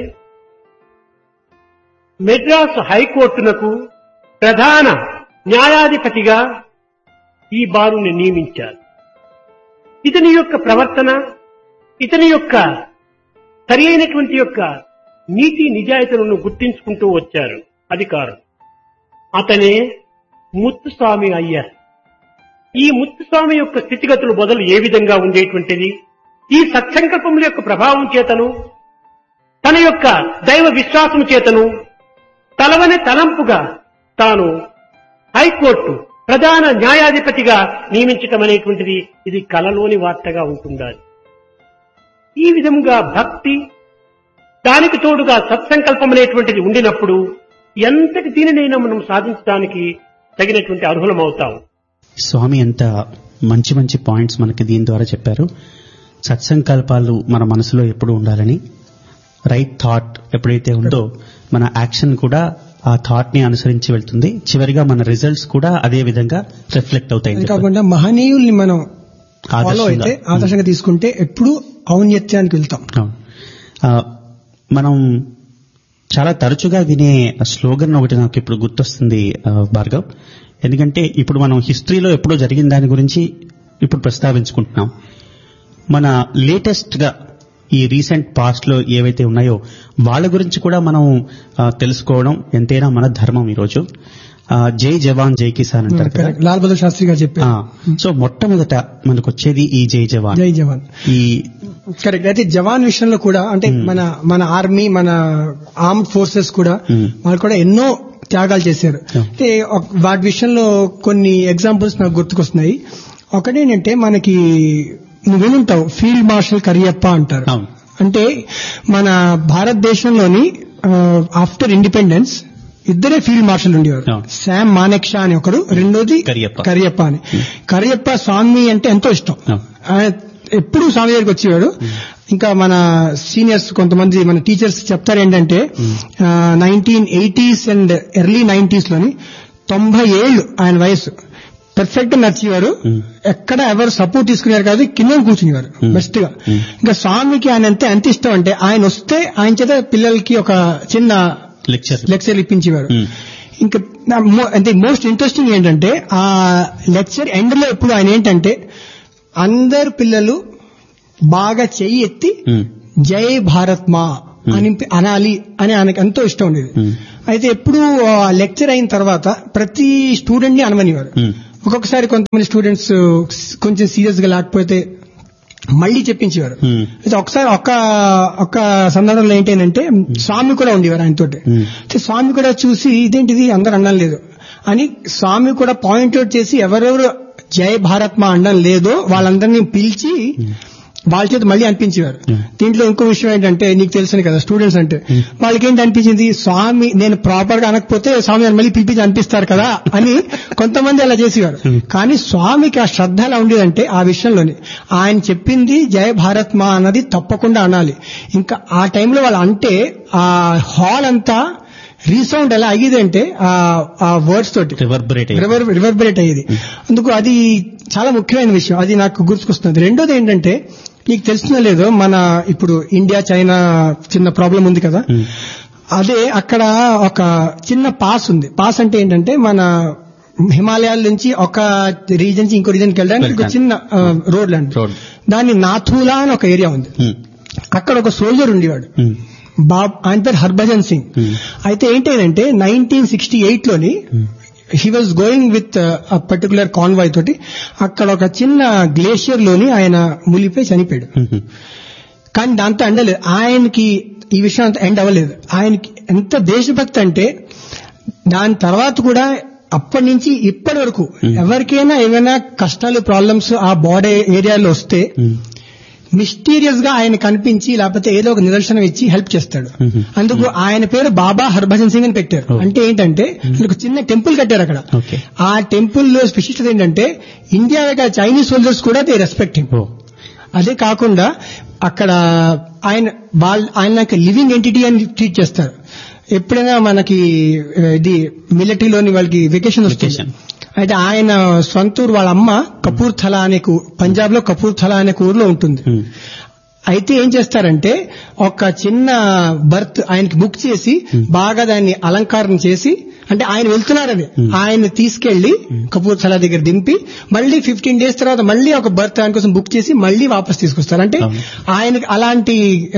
మెడ్రాస్ హైకోర్టునకు ప్రధాన న్యాయాధిపతిగా ఈ బారుని నియమించారు. ఇతని యొక్క ప్రవర్తన, ఇతని యొక్క సరి అయినటువంటి యొక్క నీతి నిజాయితీలను గుర్తించుకుంటూ వచ్చారు అధికారులు. అతనే ముత్తుస్వామి అయ్యారు. ఈ ముత్తుస్వామి యొక్క స్థితిగతులు మొదలు ఏ విధంగా ఉండేటువంటిది, ఈ సత్సంకల్పముల యొక్క ప్రభావం చేతను తన యొక్క దైవ విశ్వాసం చేతను తలవని తలంపుగా తాను హైకోర్టు ప్రధాన న్యాయాధిపతిగా నియమించటం అనేటువంటిది ఇది కలలోని వార్తగా ఉంటుండాలి. ఈ విధంగా భక్తి, దానికి తోడుగా సత్సంకల్పం అనేటువంటిది ఉండినప్పుడు ఎంతటి దీనినైనా మనం సాధించడానికి తగినటువంటి అర్హులం అవుతాం. స్వామి ఎంత మంచి మంచి పాయింట్స్ మనకి దీని ద్వారా చెప్పారు. సత్సంకల్పాలు మన మనసులో ఎప్పుడు ఉండాలని, రైట్ థాట్ ఎప్పుడైతే ఉందో మన యాక్షన్ కూడా ఆ థాట్ ని అనుసరించి వెళ్తుంది. చివరిగా మన రిజల్ట్స్ కూడా అదే విధంగా రిఫ్లెక్ట్ అవుతాయి. కాకుండా మహనీయుల్ని మనం ఫాలో అయితే ఆదర్శంగా తీసుకుంటే ఎప్పుడు ఔన్నత్యానికి వెళ్తాం. మనం చాలా తరచుగా వినే స్లోగన్ ఒకటి నాకు ఇప్పుడు గుర్తొస్తుంది భార్గవ్. ఎందుకంటే ఇప్పుడు మనం హిస్టరీలో ఎప్పుడో జరిగిన దాని గురించి ఇప్పుడు ప్రస్తావించుకుంటున్నాం. మన లేటెస్ట్ గా ఈ రీసెంట్ పాస్ట్ లో ఏవైతే ఉన్నాయో వాళ్ళ గురించి కూడా మనం తెలుసుకోవడం ఎంతైనా మన ధర్మం. ఈరోజు జై జవాన్ జై కిసాన్ అంటారు కదా, లాల్ బహదూర్ శాస్త్రి గారు చెప్పారు. సో మొట్టమొదట మనకు వచ్చేది ఈ జై జవాన్. జై జవాన్ ఈ కరెక్ట్. అయితే జవాన్ విషయంలో కూడా అంటే మన మన ఆర్మీ, మన ఆర్మ్డ్ ఫోర్సెస్ కూడా వాళ్ళు కూడా ఎన్నో త్యాగాలు చేశారు. అంటే వాటి విషయంలో కొన్ని ఎగ్జాంపుల్స్ నాకు గుర్తుకొస్తున్నాయి. ఒకటేంటంటే మనకి నువ్వు వినుంటావు ఫీల్డ్ మార్షల్ కరియప్ప అంటారు. అంటే మన భారతదేశంలోని ఆఫ్టర్ ఇండిపెండెన్స్ ఇద్దరే ఫీల్డ్ మార్షల్ ఉండేవారు. శామ్ మానెక్షా అని ఒకరు, రెండోది కరియప్ప అని. కరియప్ప స్వామి అంటే ఎంతో ఇష్టం. ఎప్పుడు స్వామి దగ్గరికి వచ్చేవాడు. ఇంకా మన సీనియర్స్ కొంతమంది మన టీచర్స్ చెప్తారు ఏంటంటే nineteen eighties and early nineties లోని తొంభై ఏళ్లు ఆయన వయసు పర్ఫెక్ట్ నచ్చేవారు. ఎక్కడ ఎవరు సపోర్ట్ తీసుకునేవారు కాదు, కింద కూర్చునేవారు బెస్ట్ గా. ఇంకా స్వామికి ఆయన అంతే ఎంత ఇష్టం అంటే ఆయన వస్తే ఆయన చేత పిల్లలకి ఒక చిన్న లెక్చర్ లెక్చర్ ఇప్పించేవారు. ఇంకా అంటే మోస్ట్ ఇంట్రెస్టింగ్ ఏంటంటే ఆ లెక్చర్ ఎండ్ లో ఎప్పుడు ఆయన ఏంటంటే అందరు పిల్లలు బాగా చెయ్యి ఎత్తి జై భారత్ మా అని అనాలి అని ఆయనకు ఎంతో ఇష్టం ఉండేది. అయితే ఎప్పుడు లెక్చర్ అయిన తర్వాత ప్రతి స్టూడెంట్ ని అనమనివారు. ఒక్కొక్కసారి కొంతమంది స్టూడెంట్స్ కొంచెం సీరియస్ గా లేకపోతే మళ్లీ చెప్పించేవారు. అయితే ఒకసారి ఒక్క ఒక్క సందర్భంలో ఏంటంటే స్వామి కూడా ఉండేవారు ఆయనతోటి. స్వామి కూడా చూసి ఇదేంటిది అందరు అనడం లేదు అని స్వామి కూడా పాయింట్అవుట్ చేసి ఎవరెవరు జై భారత్ మా అనడం లేదో వాళ్ళందరినీ పిలిచి వాళ్ళ చేత మళ్ళీ అనిపించేవారు. దీంట్లో ఇంకో విషయం ఏంటంటే నీకు తెలుసు కదా స్టూడెంట్స్ అంటే వాళ్ళకి ఏంటి అనిపించింది, స్వామి నేను ప్రాపర్ గా అనకపోతే స్వామి మళ్ళీ పిలిపించి అనిపిస్తారు కదా అని కొంతమంది అలా చేసేవారు. కానీ స్వామికి ఆ శ్రద్ధ ఎలా ఉండేదంటే ఆ విషయంలోని ఆయన చెప్పింది జై భారత్ మా అన్నది తప్పకుండా అనాలి. ఇంకా ఆ టైంలో వాళ్ళు అంటే ఆ హాల్ అంతా రీసౌండ్ ఎలా అయ్యేది అంటే ఆ వర్డ్స్ తోటి రివర్బరేట్ అయ్యేది. అందుకు అది చాలా ముఖ్యమైన విషయం, అది నాకు గుర్తుకొస్తుంది. రెండోది ఏంటంటే నీకు తెలిసిన లేదో మన ఇప్పుడు ఇండియా చైనా చిన్న ప్రాబ్లం ఉంది కదా, అదే అక్కడ ఒక చిన్న పాస్ ఉంది. పాస్ అంటే ఏంటంటే మన హిమాలయాల నుంచి ఒక రీజన్ నుంచి ఇంకో రీజన్కి వెళ్ళడానికి ఒక చిన్న రోడ్ లాంటి, దాన్ని నాథూలా అని ఒక ఏరియా ఉంది. అక్కడ ఒక సోల్జర్ ఉండేవాడు, బాబ్ ఆయన పేరు హర్భజన్ సింగ్. అయితే ఏంటంటే నైన్టీన్ సిక్స్టీ ఎయిట్ లోని he was going with a particular convoy తోటి అక్కడ ఒక చిన్న గ్లేషియర్ లోని ఆయన మునిగిపోయి చనిపోయాడు. కానీ దాంతో ఎండలేదు ఆయనకి, ఈ విషయం అంతా ఎండ్ అవ్వలేదు. ఆయనకి ఎంత దేశభక్తి అంటే దాని తర్వాత కూడా అప్పటి నుంచి ఇప్పటి వరకు ఎవరికైనా ఏమైనా కష్టాలు ప్రాబ్లమ్స్ ఆ బాడీ ఏరియాలో వస్తే మిస్టీరియస్ గా ఆయన కనిపించి లేకపోతే ఏదో ఒక నిదర్శనం ఇచ్చి హెల్ప్ చేస్తాడు. అందుకు ఆయన పేరు బాబా హర్భజన్ సింగ్ అని పెట్టారు. అంటే ఏంటంటే ఒక చిన్న టెంపుల్ కట్టారు అక్కడ. ఆ టెంపుల్ లో స్పెషలిస్ట్ ఏంటంటే ఇండియా చైనీస్ సోల్జర్స్ కూడా దే రెస్పెక్ట్ హిమ్. అదే కాకుండా అక్కడ ఆయన వాళ్ళ ఆయన లివింగ్ ఎంటిటీ అని ట్రీట్ చేస్తారు. ఎప్పుడైనా మనకి ఇది మిలిటరీలోని వాళ్ళకి వెకేషన్ వస్తుంది. అయితే ఆయన సొంతూరు వాళ్ళ అమ్మ కపూర్థలా అనే పంజాబ్ లో కపూర్థలా అనే ఊర్లో ఉంటుంది. అయితే ఏం చేస్తారంటే ఒక చిన్న బర్త్ ఆయనకి బుక్ చేసి బాగా దాన్ని అలంకారం చేసి, అంటే ఆయన వెళ్తున్నారని ఆయన తీసుకెళ్లి కపూర్థలా దగ్గర దింపి మళ్ళీ ఫిఫ్టీన్ డేస్ తర్వాత మళ్ళీ ఒక బర్త్ ఆయన కోసం బుక్ చేసి మళ్ళీ వాపస్ తీసుకొస్తారు. అంటే ఆయనకి అలాంటి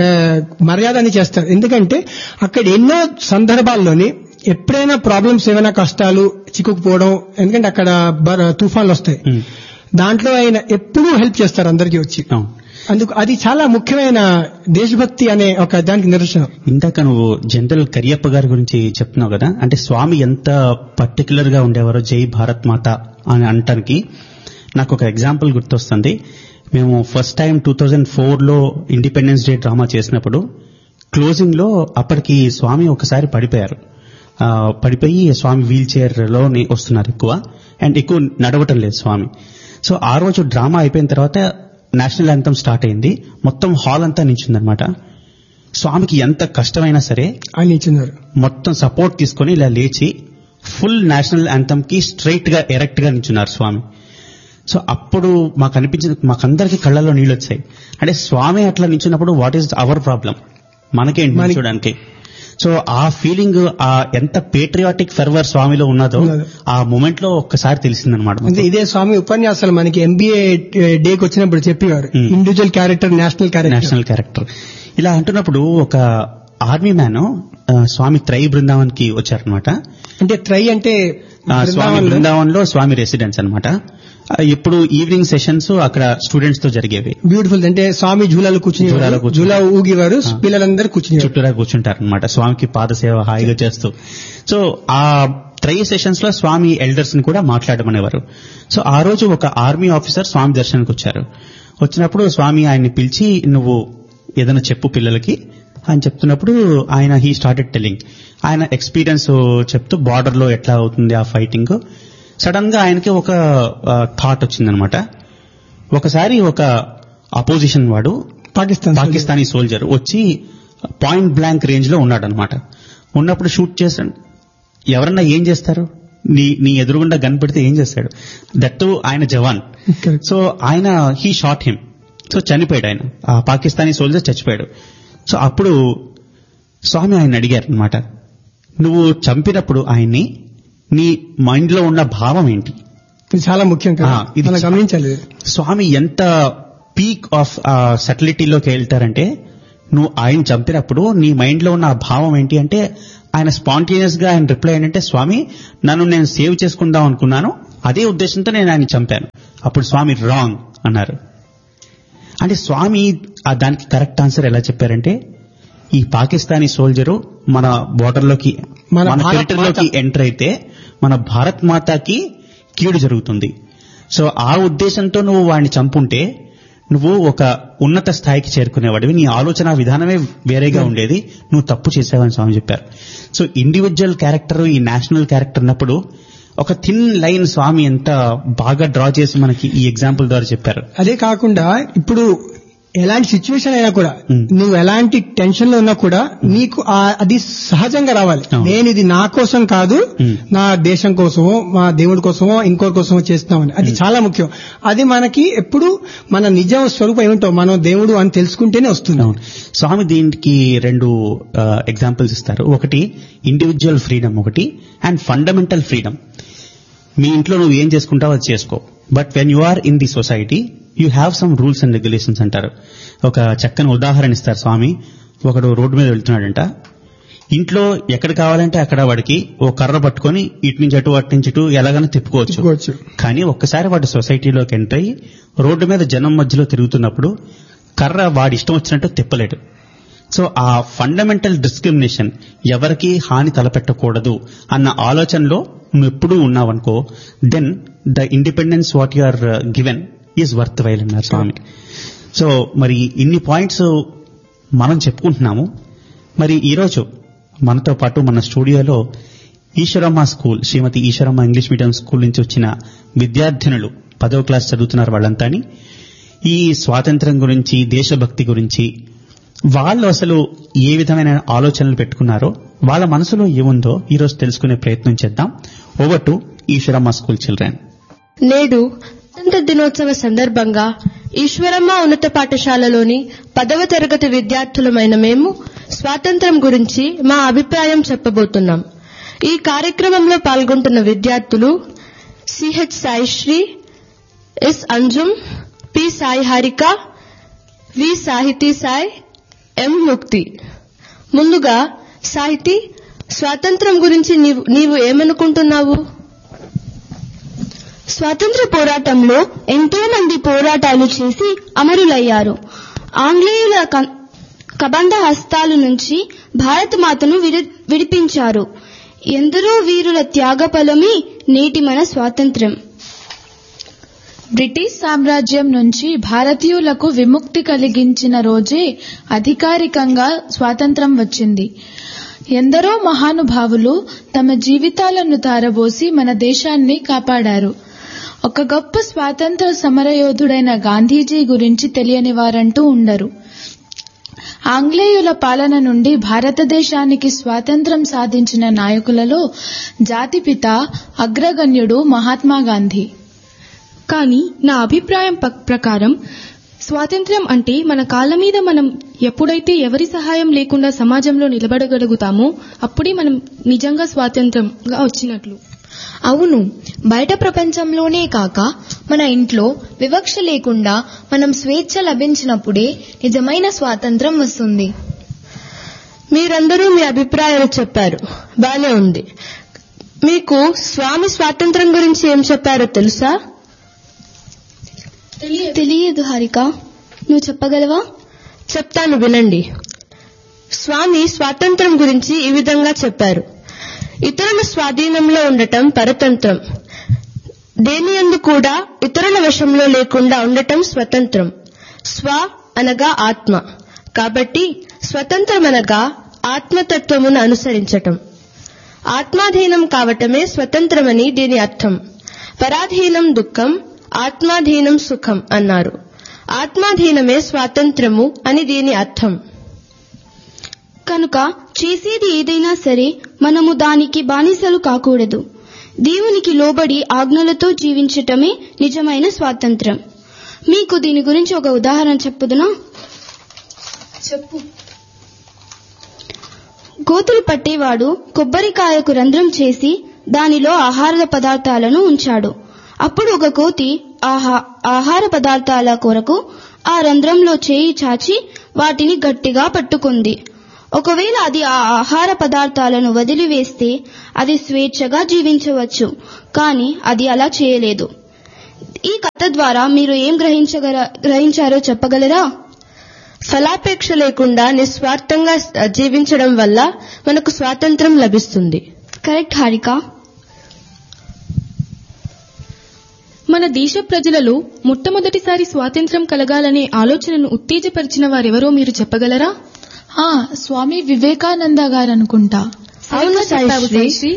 మర్యాదని చేస్తారు. ఎందుకంటే అక్కడ ఎన్నో సందర్భాల్లోని ఎప్పుడైనా ప్రాబ్లమ్స్ ఏమైనా కష్టాలు చిక్కుకుపోవడం, ఎందుకంటే అక్కడ తుఫాన్లు వస్తాయి, దాంట్లో ఆయన ఎప్పుడూ హెల్ప్ చేస్తారు అందరికీ వచ్చి. అందుకు అది చాలా ముఖ్యమైన దేశభక్తి అనే ఒక దానికి నిదర్శనం. ఇందాక నువ్వు జనరల్ కరియప్ప గారి గురించి చెప్తున్నావు కదా, అంటే స్వామి ఎంత పర్టికులర్ గా ఉండేవారో జై భారత్ మాత అని అనటానికి నాకు ఒక ఎగ్జాంపుల్ గుర్తొస్తుంది. మేము first time two thousand four లో ఇండిపెండెన్స్ డే డ్రామా చేసినప్పుడు క్లోజింగ్ లో అప్పటికి స్వామి ఒకసారి పడిపోయారు. పడిపోయి స్వామి వీల్ చైర్ లో వస్తున్నారు ఎక్కువ, అండ్ ఎక్కువ నడవటం లేదు స్వామి. సో ఆ రోజు డ్రామా అయిపోయిన తర్వాత నేషనల్ యాంథమ్ స్టార్ట్ అయింది. మొత్తం హాల్ అంతా నించుందనమాట. స్వామికి ఎంత కష్టమైనా సరే ఆయన నించున్నారు, మొత్తం సపోర్ట్ తీసుకుని ఇలా లేచి ఫుల్ నేషనల్ యాంథమ్ కి స్ట్రైట్ గా ఎరెక్ట్ గా నించున్నారు స్వామి. సో అప్పుడు మాకు అనిపించింది, మాకందరికి కళ్ళల్లో నీళ్ళు వచ్చాయి. అంటే స్వామి అట్లా నించున్నప్పుడు వాట్ ఈస్ అవర్ ప్రాబ్లం? మనకేంటి చూడడానికి. సో ఆ ఫీలింగ్, ఆ ఎంత పేట్రియాటిక్ ఫెర్వర్ స్వామిలో ఉన్నదో ఆ మూమెంట్ లో ఒక్కసారి తెలిసిందనమాట. ఇదే స్వామి ఉపన్యాసాలు మనకి ఎంబీఏ డేకి వచ్చినప్పుడు చెప్పేవారు, individual character, national character. National character ఇలా అంటున్నప్పుడు ఒక ఆర్మీ మ్యాన్ స్వామి త్రై బృందావన్ కి వచ్చారనమాట. అంటే త్రై అంటే స్వామి బృందావన్ లో స్వామి రెసిడెన్స్ అనమాట. ఇప్పుడు ఈవినింగ్ సెషన్స్ అక్కడ స్టూడెంట్స్ తో జరిగేవి. బ్యూటిఫుల్. అంటే స్వామి జూలాలు కూర్చుని జూలా ఊగివారు, పిల్లలందరూ కూర్చుని చుట్టూరా కూర్చుంటారు అనమాట, స్వామికి పాదసేవ హాయిగా చేస్తూ. సో ఆ త్రై సెషన్స్ లో స్వామి ఎల్డర్స్ ని కూడా మాట్లాడమనేవారు. సో ఆ రోజు ఒక ఆర్మీ ఆఫీసర్ స్వామి దర్శనానికి వచ్చారు. వచ్చినప్పుడు స్వామి ఆయన్ని పిలిచి, నువ్వు ఏదైనా చెప్పు పిల్లలకి అని చెప్తున్నప్పుడు ఆయన హీ స్టార్టెడ్ టెల్లింగ్. ఆయన ఎక్స్పీరియన్స్ చెప్తూ బార్డర్ లో ఎట్లా అవుతుంది ఆ ఫైటింగ్. సడన్ గా ఆయనకి ఒక థాట్ వచ్చిందనమాట. ఒకసారి ఒక అపోజిషన్ వాడు పాకిస్తాన్ పాకిస్తానీ సోల్జర్ వచ్చి పాయింట్ బ్లాంక్ రేంజ్ లో ఉన్నాడనమాట. ఉన్నప్పుడు షూట్ చేశాడు. ఎవరన్నా ఏం చేస్తారు, నీ నీ ఎదురుగుండా గన్ పెడితే ఏం చేస్తాడు, దట్టు ఆయన జవాన్. సో ఆయన హీ షాట్ హిమ్. సో చనిపోయాడు ఆయన, ఆ పాకిస్తానీ సోల్జర్ చచ్చిపోయాడు. సో అప్పుడు స్వామి ఆయన అడిగారు అనమాట, నువ్వు చంపినప్పుడు ఆయన్ని నీ మైండ్ లో ఉన్న భావం ఏంటి? ఇది చాలా ముఖ్యం కదా, ఇది గమనించాలి. స్వామి ఎంత పీక్ ఆఫ్ సటిలిటీలోకి వెళ్తారంటే, నువ్వు ఆయన చంపినప్పుడు నీ మైండ్ లో ఉన్న భావం ఏంటి అంటే, ఆయన స్పాంటేనియస్ గా ఆయన రిప్లై ఏంటంటే, స్వామి నన్ను నేను సేవ్ చేసుకుందాం అనుకున్నాను, అదే ఉద్దేశంతో నేను ఆయన చంపాను. అప్పుడు స్వామి రాంగ్ అన్నారు. అంటే స్వామి దానికి కరెక్ట్ ఆన్సర్ ఎలా చెప్పారంటే, ఈ పాకిస్తానీ సోల్జరు మన బోర్డర్ లోకి, మన టెరిటరీలోకి ఎంటర్ అయితే మన భారత్ మాతాకి కీడు జరుగుతుంది. సో ఆ ఉద్దేశంతో నువ్వు వాడిని చంపుంటే నువ్వు ఒక ఉన్నత స్థాయికి చేరుకునేవాడివి, నీ ఆలోచన విధానమే వేరేగా ఉండేది, నువ్వు తప్పు చేసావని స్వామి చెప్పారు. సో ఇండివిజువల్ క్యారెక్టర్, ఈ నేషనల్ క్యారెక్టర్ అన్నప్పుడు ఒక థిన్ లైన్ స్వామి ఎంత బాగా డ్రా చేసి మనకి ఈ ఎగ్జాంపుల్ ద్వారా చెప్పారు. అదే కాకుండా ఇప్పుడు ఎలాంటి సిచ్యువేషన్ అయినా కూడా, నువ్వు ఎలాంటి టెన్షన్ లో ఉన్నా కూడా నీకు అది సహజంగా రావాలి. నేను ఇది నా కోసం కాదు, నా దేశం కోసమో మా దేవుడి కోసమో ఇంకోరి కోసమో చేస్తున్నామని, అది చాలా ముఖ్యం. అది మనకి ఎప్పుడు మన నిజం స్వరూపం ఏమిటో మనం దేవుడు అని తెలుసుకుంటేనే వస్తుంది. స్వామి దీనికి రెండు ఎగ్జాంపుల్స్ ఇస్తారు. ఒకటి ఇండివిజువల్ ఫ్రీడమ్, ఒకటి అండ్ ఫండమెంటల్ ఫ్రీడమ్. మీ ఇంట్లో నువ్వు ఏం చేసుకుంటావో అది చేసుకో, but when you are in the society you have some rules and regulations అంటారు. ఒక చక్కని ఉదాహరణ ఇస్తారు స్వామి. ఒకడు రోడ్డు మీద వెళ్తున్నాడంట, ఇంట్లో ఎక్కడ కావాలంటే అక్కడ వాడికి ఓ కర్ర పట్టుకొని ఇటు నుంచి అటు అటు నుంచి ఇటు ఎలాగైనా తిప్పుకోవచ్చు. కానీ ఒక్కసారి వాడు సొసైటీలోకి ఎంటర్ అయ్యి రోడ్డు మీద జనం మధ్యలో తిరుగుతున్నప్పుడు కర్ర వాడి ఇష్టం వచ్చినట్టు తిప్పలేడు. సో ఆ ఫండమెంటల్ డిస్క్రిమినేషన్, ఎవరికి హాని తలపెట్టకూడదు అన్న ఆలోచనలో నువ్వు ఎప్పుడూ ఉన్నావనుకో, then the independence what you are given is worth while అన్నారు స్వామి. సో మరి ఇన్ని పాయింట్స్ మనం చెప్పుకుంటున్నాము. మరి ఈరోజు మనతో పాటు మన స్టూడియోలో ఈశ్వరమ్మ స్కూల్, శ్రీమతి ఈశ్వరమ్మ ఇంగ్లీష్ మీడియం స్కూల్ నుంచి వచ్చిన విద్యార్థినులు పదవ క్లాస్ చదువుతున్నారు వాళ్ళంతాని. ఈ స్వాతంత్ర్యం గురించి, దేశభక్తి గురించి వాళ్ళు అసలు ఏ విధమైన ఆలోచనలు పెట్టుకున్నారో, వాళ్ళ మనసులో ఏముందో ఈరోజు తెలుసుకునే ప్రయత్నం చేద్దాం. Over to Eshwaramma school children. నేడు స్వాతంత్ర దినోత్సవ సందర్భంగా ఈశ్వరమ్మ ఉన్నత పాఠశాలలోని పదవ తరగతి విద్యార్థులమైన మేము స్వాతంత్ర్యం గురించి మా అభిప్రాయం చెప్పబోతున్నాం. ఈ కార్యక్రమంలో పాల్గొంటున్న విద్యార్థులు CH Saisri, yes Anjum, P Sai Harika, వి సాహితీ సాయి, ఎం ముక్తి. ముందుగా సాహితీ, స్వాతంత్ర్యం గురించి నీవు నీవు ఏమనుకుంటున్నావు? స్వాతంత్ర పోరాటంలో ఎంతో మంది పోరాటాలు చేసి అమరులయ్యారు. ఆంగ్లేయుల కబంధ హస్తాల నుంచి భారత మాతను విడిపించారు. ఎందరో వీరుల త్యాగఫలమే నేటి మన స్వాతంత్ర్యం. బ్రిటిష్ సామ్రాజ్యం నుంచి భారతీయులకు విముక్తి కలిగించిన రోజే అధికారికంగా స్వాతంత్ర్యం వచ్చింది. ఎందరో మహానుభావులు తమ జీవితాలను ధారబోసి మన దేశాన్ని కాపాడారు. ఒక గొప్ప స్వాతంత్ర సమరయోధుడైన గాంధీజీ గురించి తెలియని వారంటూ ఉండరు. ఆంగ్లేయుల పాలన నుండి భారతదేశానికి స్వాతంత్ర్యం సాధించిన నాయకులలో జాతిపిత అగ్రగణ్యుడు మహాత్మా గాంధీ. కానీ నా అభిప్రాయం ప్రకారం స్వాతంత్ర్యం అంటే మన కాళ్ళ మీద మనం ఎప్పుడైతే ఎవరి సహాయం లేకుండా సమాజంలో నిలబడగలుగుతామో అప్పుడే మనం నిజంగా స్వాతంత్ర్యంగా వచ్చినట్లు. అవును, బయట ప్రపంచంలోనే కాక మన ఇంట్లో వివక్ష లేకుండా మనం స్వేచ్ఛ లభించినప్పుడే నిజమైన స్వాతంత్ర్యం వస్తుంది. మీరందరూ మీ అభిప్రాయాలు చెప్పారు, బానే ఉంది. మీకు స్వామి స్వాతంత్ర్యం గురించి ఏం చెప్పారో తెలుసా? తెలియదు హారిక, నువ్వు చెప్పగలవా? చెప్తాను, వినండి. స్వామి స్వాతంత్ర్యం గురించి ఈ విధంగా చెప్పారు. ఇతరుల స్వాధీనంలో ఉండటం పరతంత్రం, దేనియందు కూడా ఇతరుల వశంలో లేకుండా ఉండటం స్వతంత్రం. స్వ అనగా ఆత్మ, కాబట్టి స్వతంత్రం అనగా ఆత్మతత్వమును అనుసరించటం. ఆత్మాధీనం కావటమే స్వతంత్రమని దీని అర్థం. పరాధీనం దుఃఖం, ఆత్మాధీనం సుఖం అన్నారు. ఆత్మాధీనమే స్వాతంత్రము అని దీని అర్థం. కనుక చేసేది ఏదైనా సరే మనము దానికి బానిసలు కాకూడదు. దేవునికి లోబడి ఆజ్ఞలతో జీవించటమే నిజమైన స్వాతంత్ర్యం. మీకు దీని గురించి ఒక ఉదాహరణ చెప్పుదునా? చెప్పు. గోతులు పట్టేవాడు కొబ్బరికాయకు రంధ్రం చేసి దానిలో ఆహార పదార్థాలను ఉంచాడు. అప్పుడు ఒక కోతి ఆహార పదార్థాల కొరకు ఆ రంధ్రంలో చేయి చాచి వాటిని గట్టిగా పట్టుకుంది. ఒకవేళ అది ఆ ఆహార పదార్థాలను వదిలివేస్తే అది స్వేచ్ఛగా జీవించవచ్చు, కానీ అది అలా చేయలేదు. ఈ కథ ద్వారా మీరు ఏం గ్రహించగల గ్రహించారో చెప్పగలరా? ఫలాపేక్ష లేకుండా నిస్వార్థంగా జీవించడం వల్ల మనకు స్వాతంత్ర్యం లభిస్తుంది. కరెక్ట్ హారిక. మన దేశ ప్రజలలో మొట్టమొదటిసారి స్వాతంత్ర్యం కలగాలనే ఆలోచనను ఉత్తేజపరిచిన వారెవరో మీరు చెప్పగలరా? ఆ స్వామి వివేకానంద గారు అనుకుంటా. అవును సాయిశ్రీ.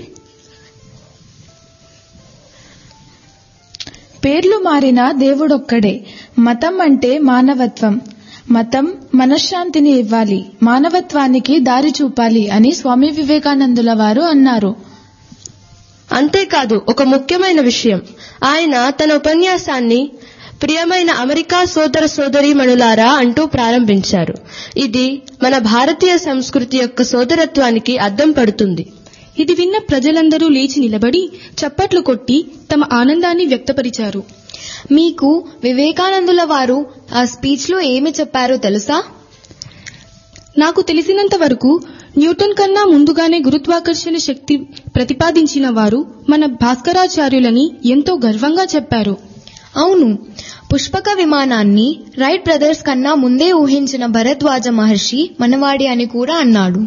పేర్లు మారిన దేవుడొక్కడే. మతం అంటే మానవత్వం. మతం మనశ్శాంతిని ఇవ్వాలి, మానవత్వానికి దారి చూపాలి అని స్వామి వివేకానందుల వారు అన్నారు. అంతేకాదు, ఒక ముఖ్యమైన విషయం, ఆయన తన ఉపన్యాసాన్ని ప్రియమైన అమెరికా సోదర సోదరీమణులారా అంటూ ప్రారంభించారు. ఇది మన భారతీయ సంస్కృతి యొక్క సోదరత్వానికి అద్దం పడుతుంది. ఇది విన్న ప్రజలందరూ లేచి నిలబడి చప్పట్లు కొట్టి తమ ఆనందాన్ని వ్యక్తపరిచారు. మీకు వివేకానందుల వారు ఆ స్పీచ్ లో ఏమి చెప్పారో తెలుసా? నాకు తెలిసినంత వరకు న్యూటన్ కన్నా ముందుగానే గురుత్వాకర్షణ శక్తి ప్రతిపాదించిన వారు మన భాస్కరాచార్యులని ఎంతో గర్వంగా చెప్పారు. అవును, పుష్పక విమానాన్ని రైట్ బ్రదర్స్ కన్నా ముందే ఊహించిన భరద్వాజ మహర్షి మనవాడి అని కూడా అన్నాడు.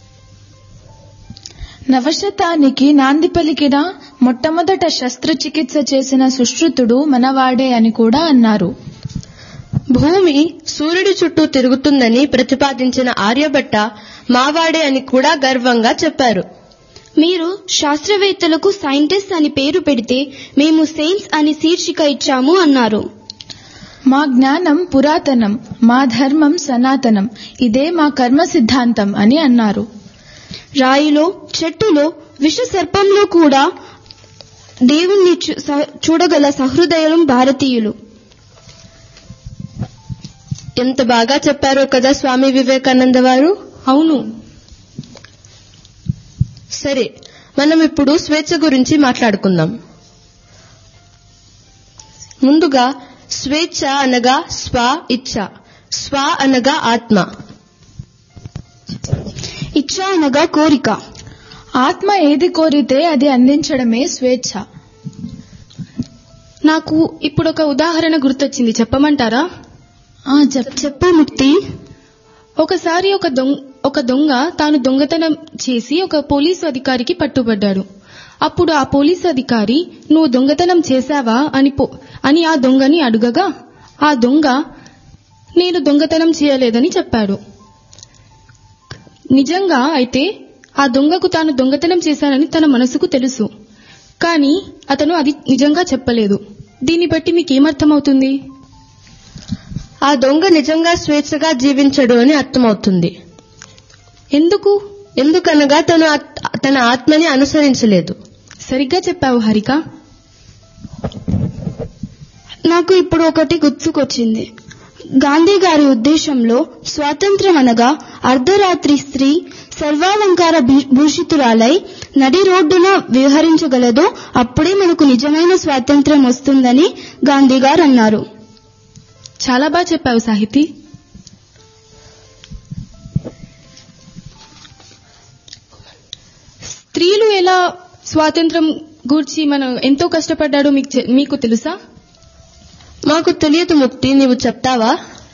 నవశతానికి నాంది పలికిన మొట్టమొదట శస్త్రచికిత్స చేసిన సుశ్రుతుడు మనవాడే అని కూడా అన్నారు. భూమి సూర్యుడి చుట్టూ తిరుగుతుందని ప్రతిపాదించిన ఆర్యభట్ట మావాడే అని కూడా గర్వంగా చెప్పారు. మీరు శాస్త్రవేత్తలకు సైంటిస్ట్ అని పేరు పెడితే మేము సైన్స్ అని శీర్షిక ఇచ్చాము అన్నారు. మా జ్ఞానం పురాతనం, మా ధర్మం సనాతనం, ఇదే మా కర్మ సిద్ధాంతం అని అన్నారు. రాయిలో, చెట్టులో, విష సర్పంలో కూడా దేవుణ్ణి చూడగల సహృదయం భారతీయులు. ఎంత బాగా చెప్పారో కదా స్వామి వివేకానంద వారు. అవును. సరే, మనం ఇప్పుడు స్వేచ్ఛ గురించి మాట్లాడుకుందాం. ముందుగా స్వేచ్ఛ అనగా స్వ ఇచ్ఛ, స్వ అనగా ఆత్మ, ఇచ్ఛ అనగా కోరిక. ఆత్మ ఏది కోరితే అది అందించడమే స్వేచ్ఛ. నాకు ఇప్పుడు ఒక ఉదాహరణ గుర్తొచ్చింది, చెప్పమంటారా? చెప్పు ముక్తి. ఒకసారి ఒక దొంగ ఒక దొంగ తాను దొంగతనం చేసి ఒక పోలీసు అధికారికి పట్టుబడ్డాడు. అప్పుడు ఆ పోలీసు అధికారి నువ్వు దొంగతనం చేశావా అని అని ఆ దొంగని అడుగగా ఆ దొంగ నేను దొంగతనం చేయలేదని చెప్పాడు. నిజంగా అయితే ఆ దొంగకు తాను దొంగతనం చేశానని తన మనసుకు తెలుసు, కానీ అతను అది నిజంగా చెప్పలేదు. దీన్ని బట్టి మీకేమర్థమవుతుంది? ఆ దొంగ నిజంగా స్వేచ్ఛగా జీవించడు అని అర్థమవుతుంది. ఎందుకు? ఎందుకనగా తను తన ఆత్మని అనుసరించలేదు. సరిగ్గా చెప్పావు హారిక. నాకు ఇప్పుడు ఒకటి గుర్తుకొచ్చింది. గాంధీ గారి ఉద్దేశంలో స్వాతంత్ర్యం అనగా అర్ధరాత్రి స్త్రీ సర్వాలంకార భూషితురాలై నడి రోడ్డున విహరించగలదో అప్పుడే మనకు నిజమైన స్వాతంత్ర్యం వస్తుందని గాంధీ గారు అన్నారు. చాలా బాగా చెప్పావు సాహితీ. స్త్రీలు ఎలా స్వాతంత్రం గూర్చి మనం ఎంతో కష్టపడ్డాడో మీకు మీకు తెలుసా? మాకు తెలియదు ముక్తి, నీవు చెప్తావా?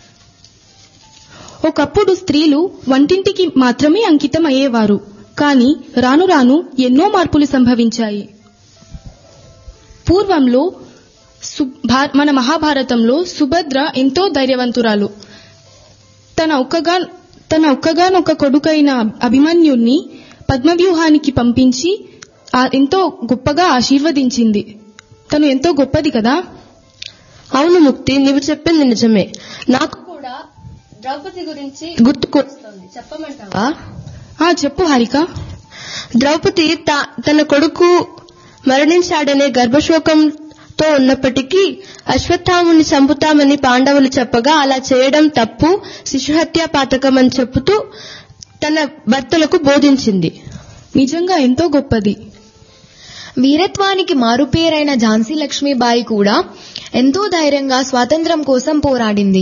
ఒకప్పుడు స్త్రీలు వంటింటికి మాత్రమే అంకితం అయ్యేవారు. కానీ రాను రాను ఎన్నో మార్పులు సంభవించాయి. పూర్వంలో మన మహాభారతంలో సుభద్ర ఎంతో ధైర్యవంతురాలు. తన ఒక్కగా తన ఒక్కగానొక్క కొడుకైన అభిమన్యుణ్ణి పద్మవ్యూహానికి పంపించి ఎంతో గొప్పగా ఆశీర్వదించింది. తను ఎంతో గొప్పది కదా? అవును ముక్తి, నీవు చెప్పింది నిజమే. నాకు కూడా ద్రౌపది గురించి గుర్తుకొస్తుంది, చెప్పమంటావా? ఆ చెప్పు హారిక. ద్రౌపది తన కొడుకు మరణించాడనే గర్భశోకంతో ఉన్నప్పటికీ అశ్వత్థాముని చంపుతామని పాండవులు చెప్పగా అలా చేయడం తప్పు, శిశుహత్యా పాతకం అని చెబుతూ తన భర్తలకు బోధించింది. నిజంగా ఎంతో గొప్పది. వీరత్వానికి మారుపేరైన ఝాన్సీ లక్ష్మీబాయి కూడా ఎంతో ధైర్యంగా స్వాతంత్ర్యం కోసం పోరాడింది.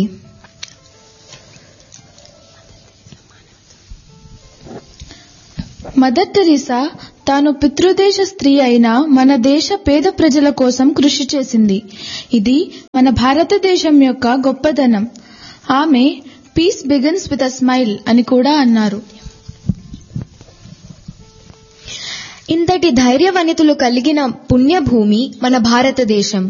మదర్ టెరిసా తాను పితృదేశ స్త్రీ అయిన మన దేశ పేద ప్రజల కోసం కృషి చేసింది. ఇది మన భారతదేశం యొక్క గొప్పదనం. ఆమె piece begins with a smile అని కూడా అన్నారు. ఇంతటి ధైర్యవనితులు కలిగిన పుణ్యభూమి మన భారతదేశం.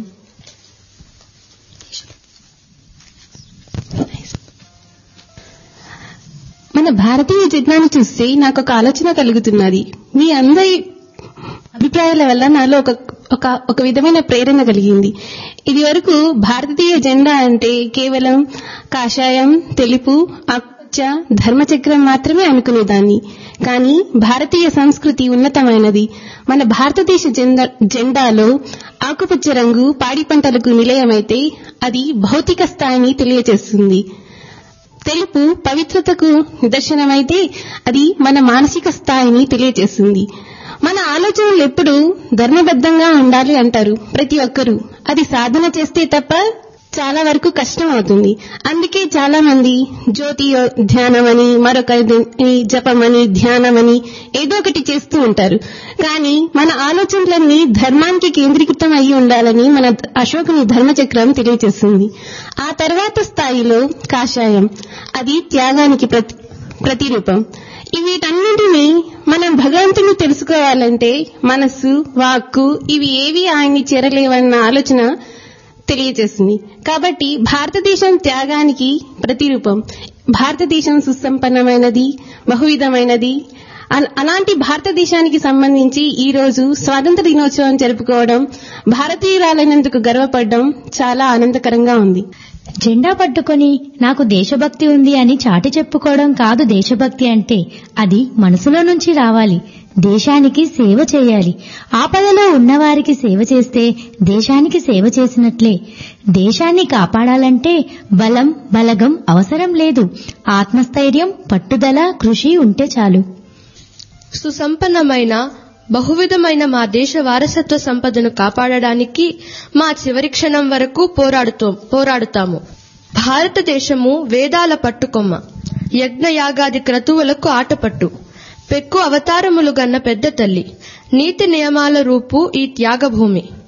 మన భారతీయ జెండాను చూస్తే నాకు ఒక ఆలోచన కలుగుతున్నది. మీ అందరి అభిప్రాయాల వల్ల నాలో ఒక ఒక ఒక విధమైన ప్రేరణ కలిగింది. ఇది వరకు భారతీయ జెండా అంటే కేవలం కాషాయం, తెలుపు, ఆకుపచ్చ, ధర్మచక్రం మాత్రమే అనుకునేదాన్ని. కానీ భారతీయ సంస్కృతి ఉన్నతమైనది. మన భారతదేశ జెండా జెండాలో ఆకుపచ్చ రంగు పాడి పంటలకు నిలయమైతే అది భౌతిక స్థాయిని తెలియజేస్తుంది. తెలుపు పవిత్రతకు నిదర్శనమైతే అది మన మానసిక స్థాయిని తెలియజేస్తుంది. మన ఆలోచనలు ఎప్పుడూ ధర్మబద్ధంగా ఉండాలి అంటారు ప్రతి ఒక్కరూ. అది సాధన చేస్తే తప్ప చాలా వరకు కష్టం అవుతుంది. అందుకే చాలా మంది జ్యోతి ధ్యానమని, మరొక జపమని, ధ్యానమని ఏదో ఒకటి చేస్తూ ఉంటారు. కానీ మన ఆలోచనలన్నీ ధర్మానికి కేంద్రీకృతం అయి ఉండాలని మన అశోకుని ధర్మచక్రం తెలియజేస్తుంది. ఆ తర్వాత స్థాయిలో కాషాయం, అది త్యాగానికి ప్రతి ప్రతిరూపం. వీటన్నింటినీ మనం భగవంతుని తెలుసుకోవాలంటే మనస్సు, వాక్కు ఇవి ఏవి ఆయన్ని చేరలేవన్న ఆలోచన తెలియజేస్తుంది. కాబట్టి భారతదేశం త్యాగానికి ప్రతిరూపం. భారతదేశం సుసంపన్నమైనది, బహువిధమైనది. అలాంటి భారతదేశానికి సంబంధించి ఈ రోజు స్వాతంత్ర దినోత్సవం జరుపుకోవడం, భారతీయురాలైనందుకు గర్వపడడం చాలా ఆనందకరంగా ఉంది. జెండా పట్టుకొని నాకు దేశభక్తి ఉంది అని చాటి చెప్పుకోవడం కాదు దేశభక్తి అంటే. అది మనసులో నుంచి రావాలి. దేశానికి సేవ చేయాలి. ఆపదలో ఉన్నవారికి సేవ చేస్తే దేశానికి సేవ చేసినట్లే. దేశాన్ని కాపాడాలంటే బలం, బలగం అవసరం లేదు. ఆత్మస్థైర్యం, పట్టుదల, కృషి ఉంటే చాలు. సుసంపన్నమైన బహువిధమైన మా దేశ వారసత్వ సంపదను కాపాడడానికి మా చివరి క్షణం వరకు పోరాడుతో పోరాడుతాము. భారతదేశము వేదాల పట్టుకొమ్మ, యజ్ఞయాగాది క్రతువులకు ఆటపట్టు, పెక్కు అవతారములు గన్న పెద్ద తల్లి, నీతి నియమాల రూపు ఈ త్యాగభూమి.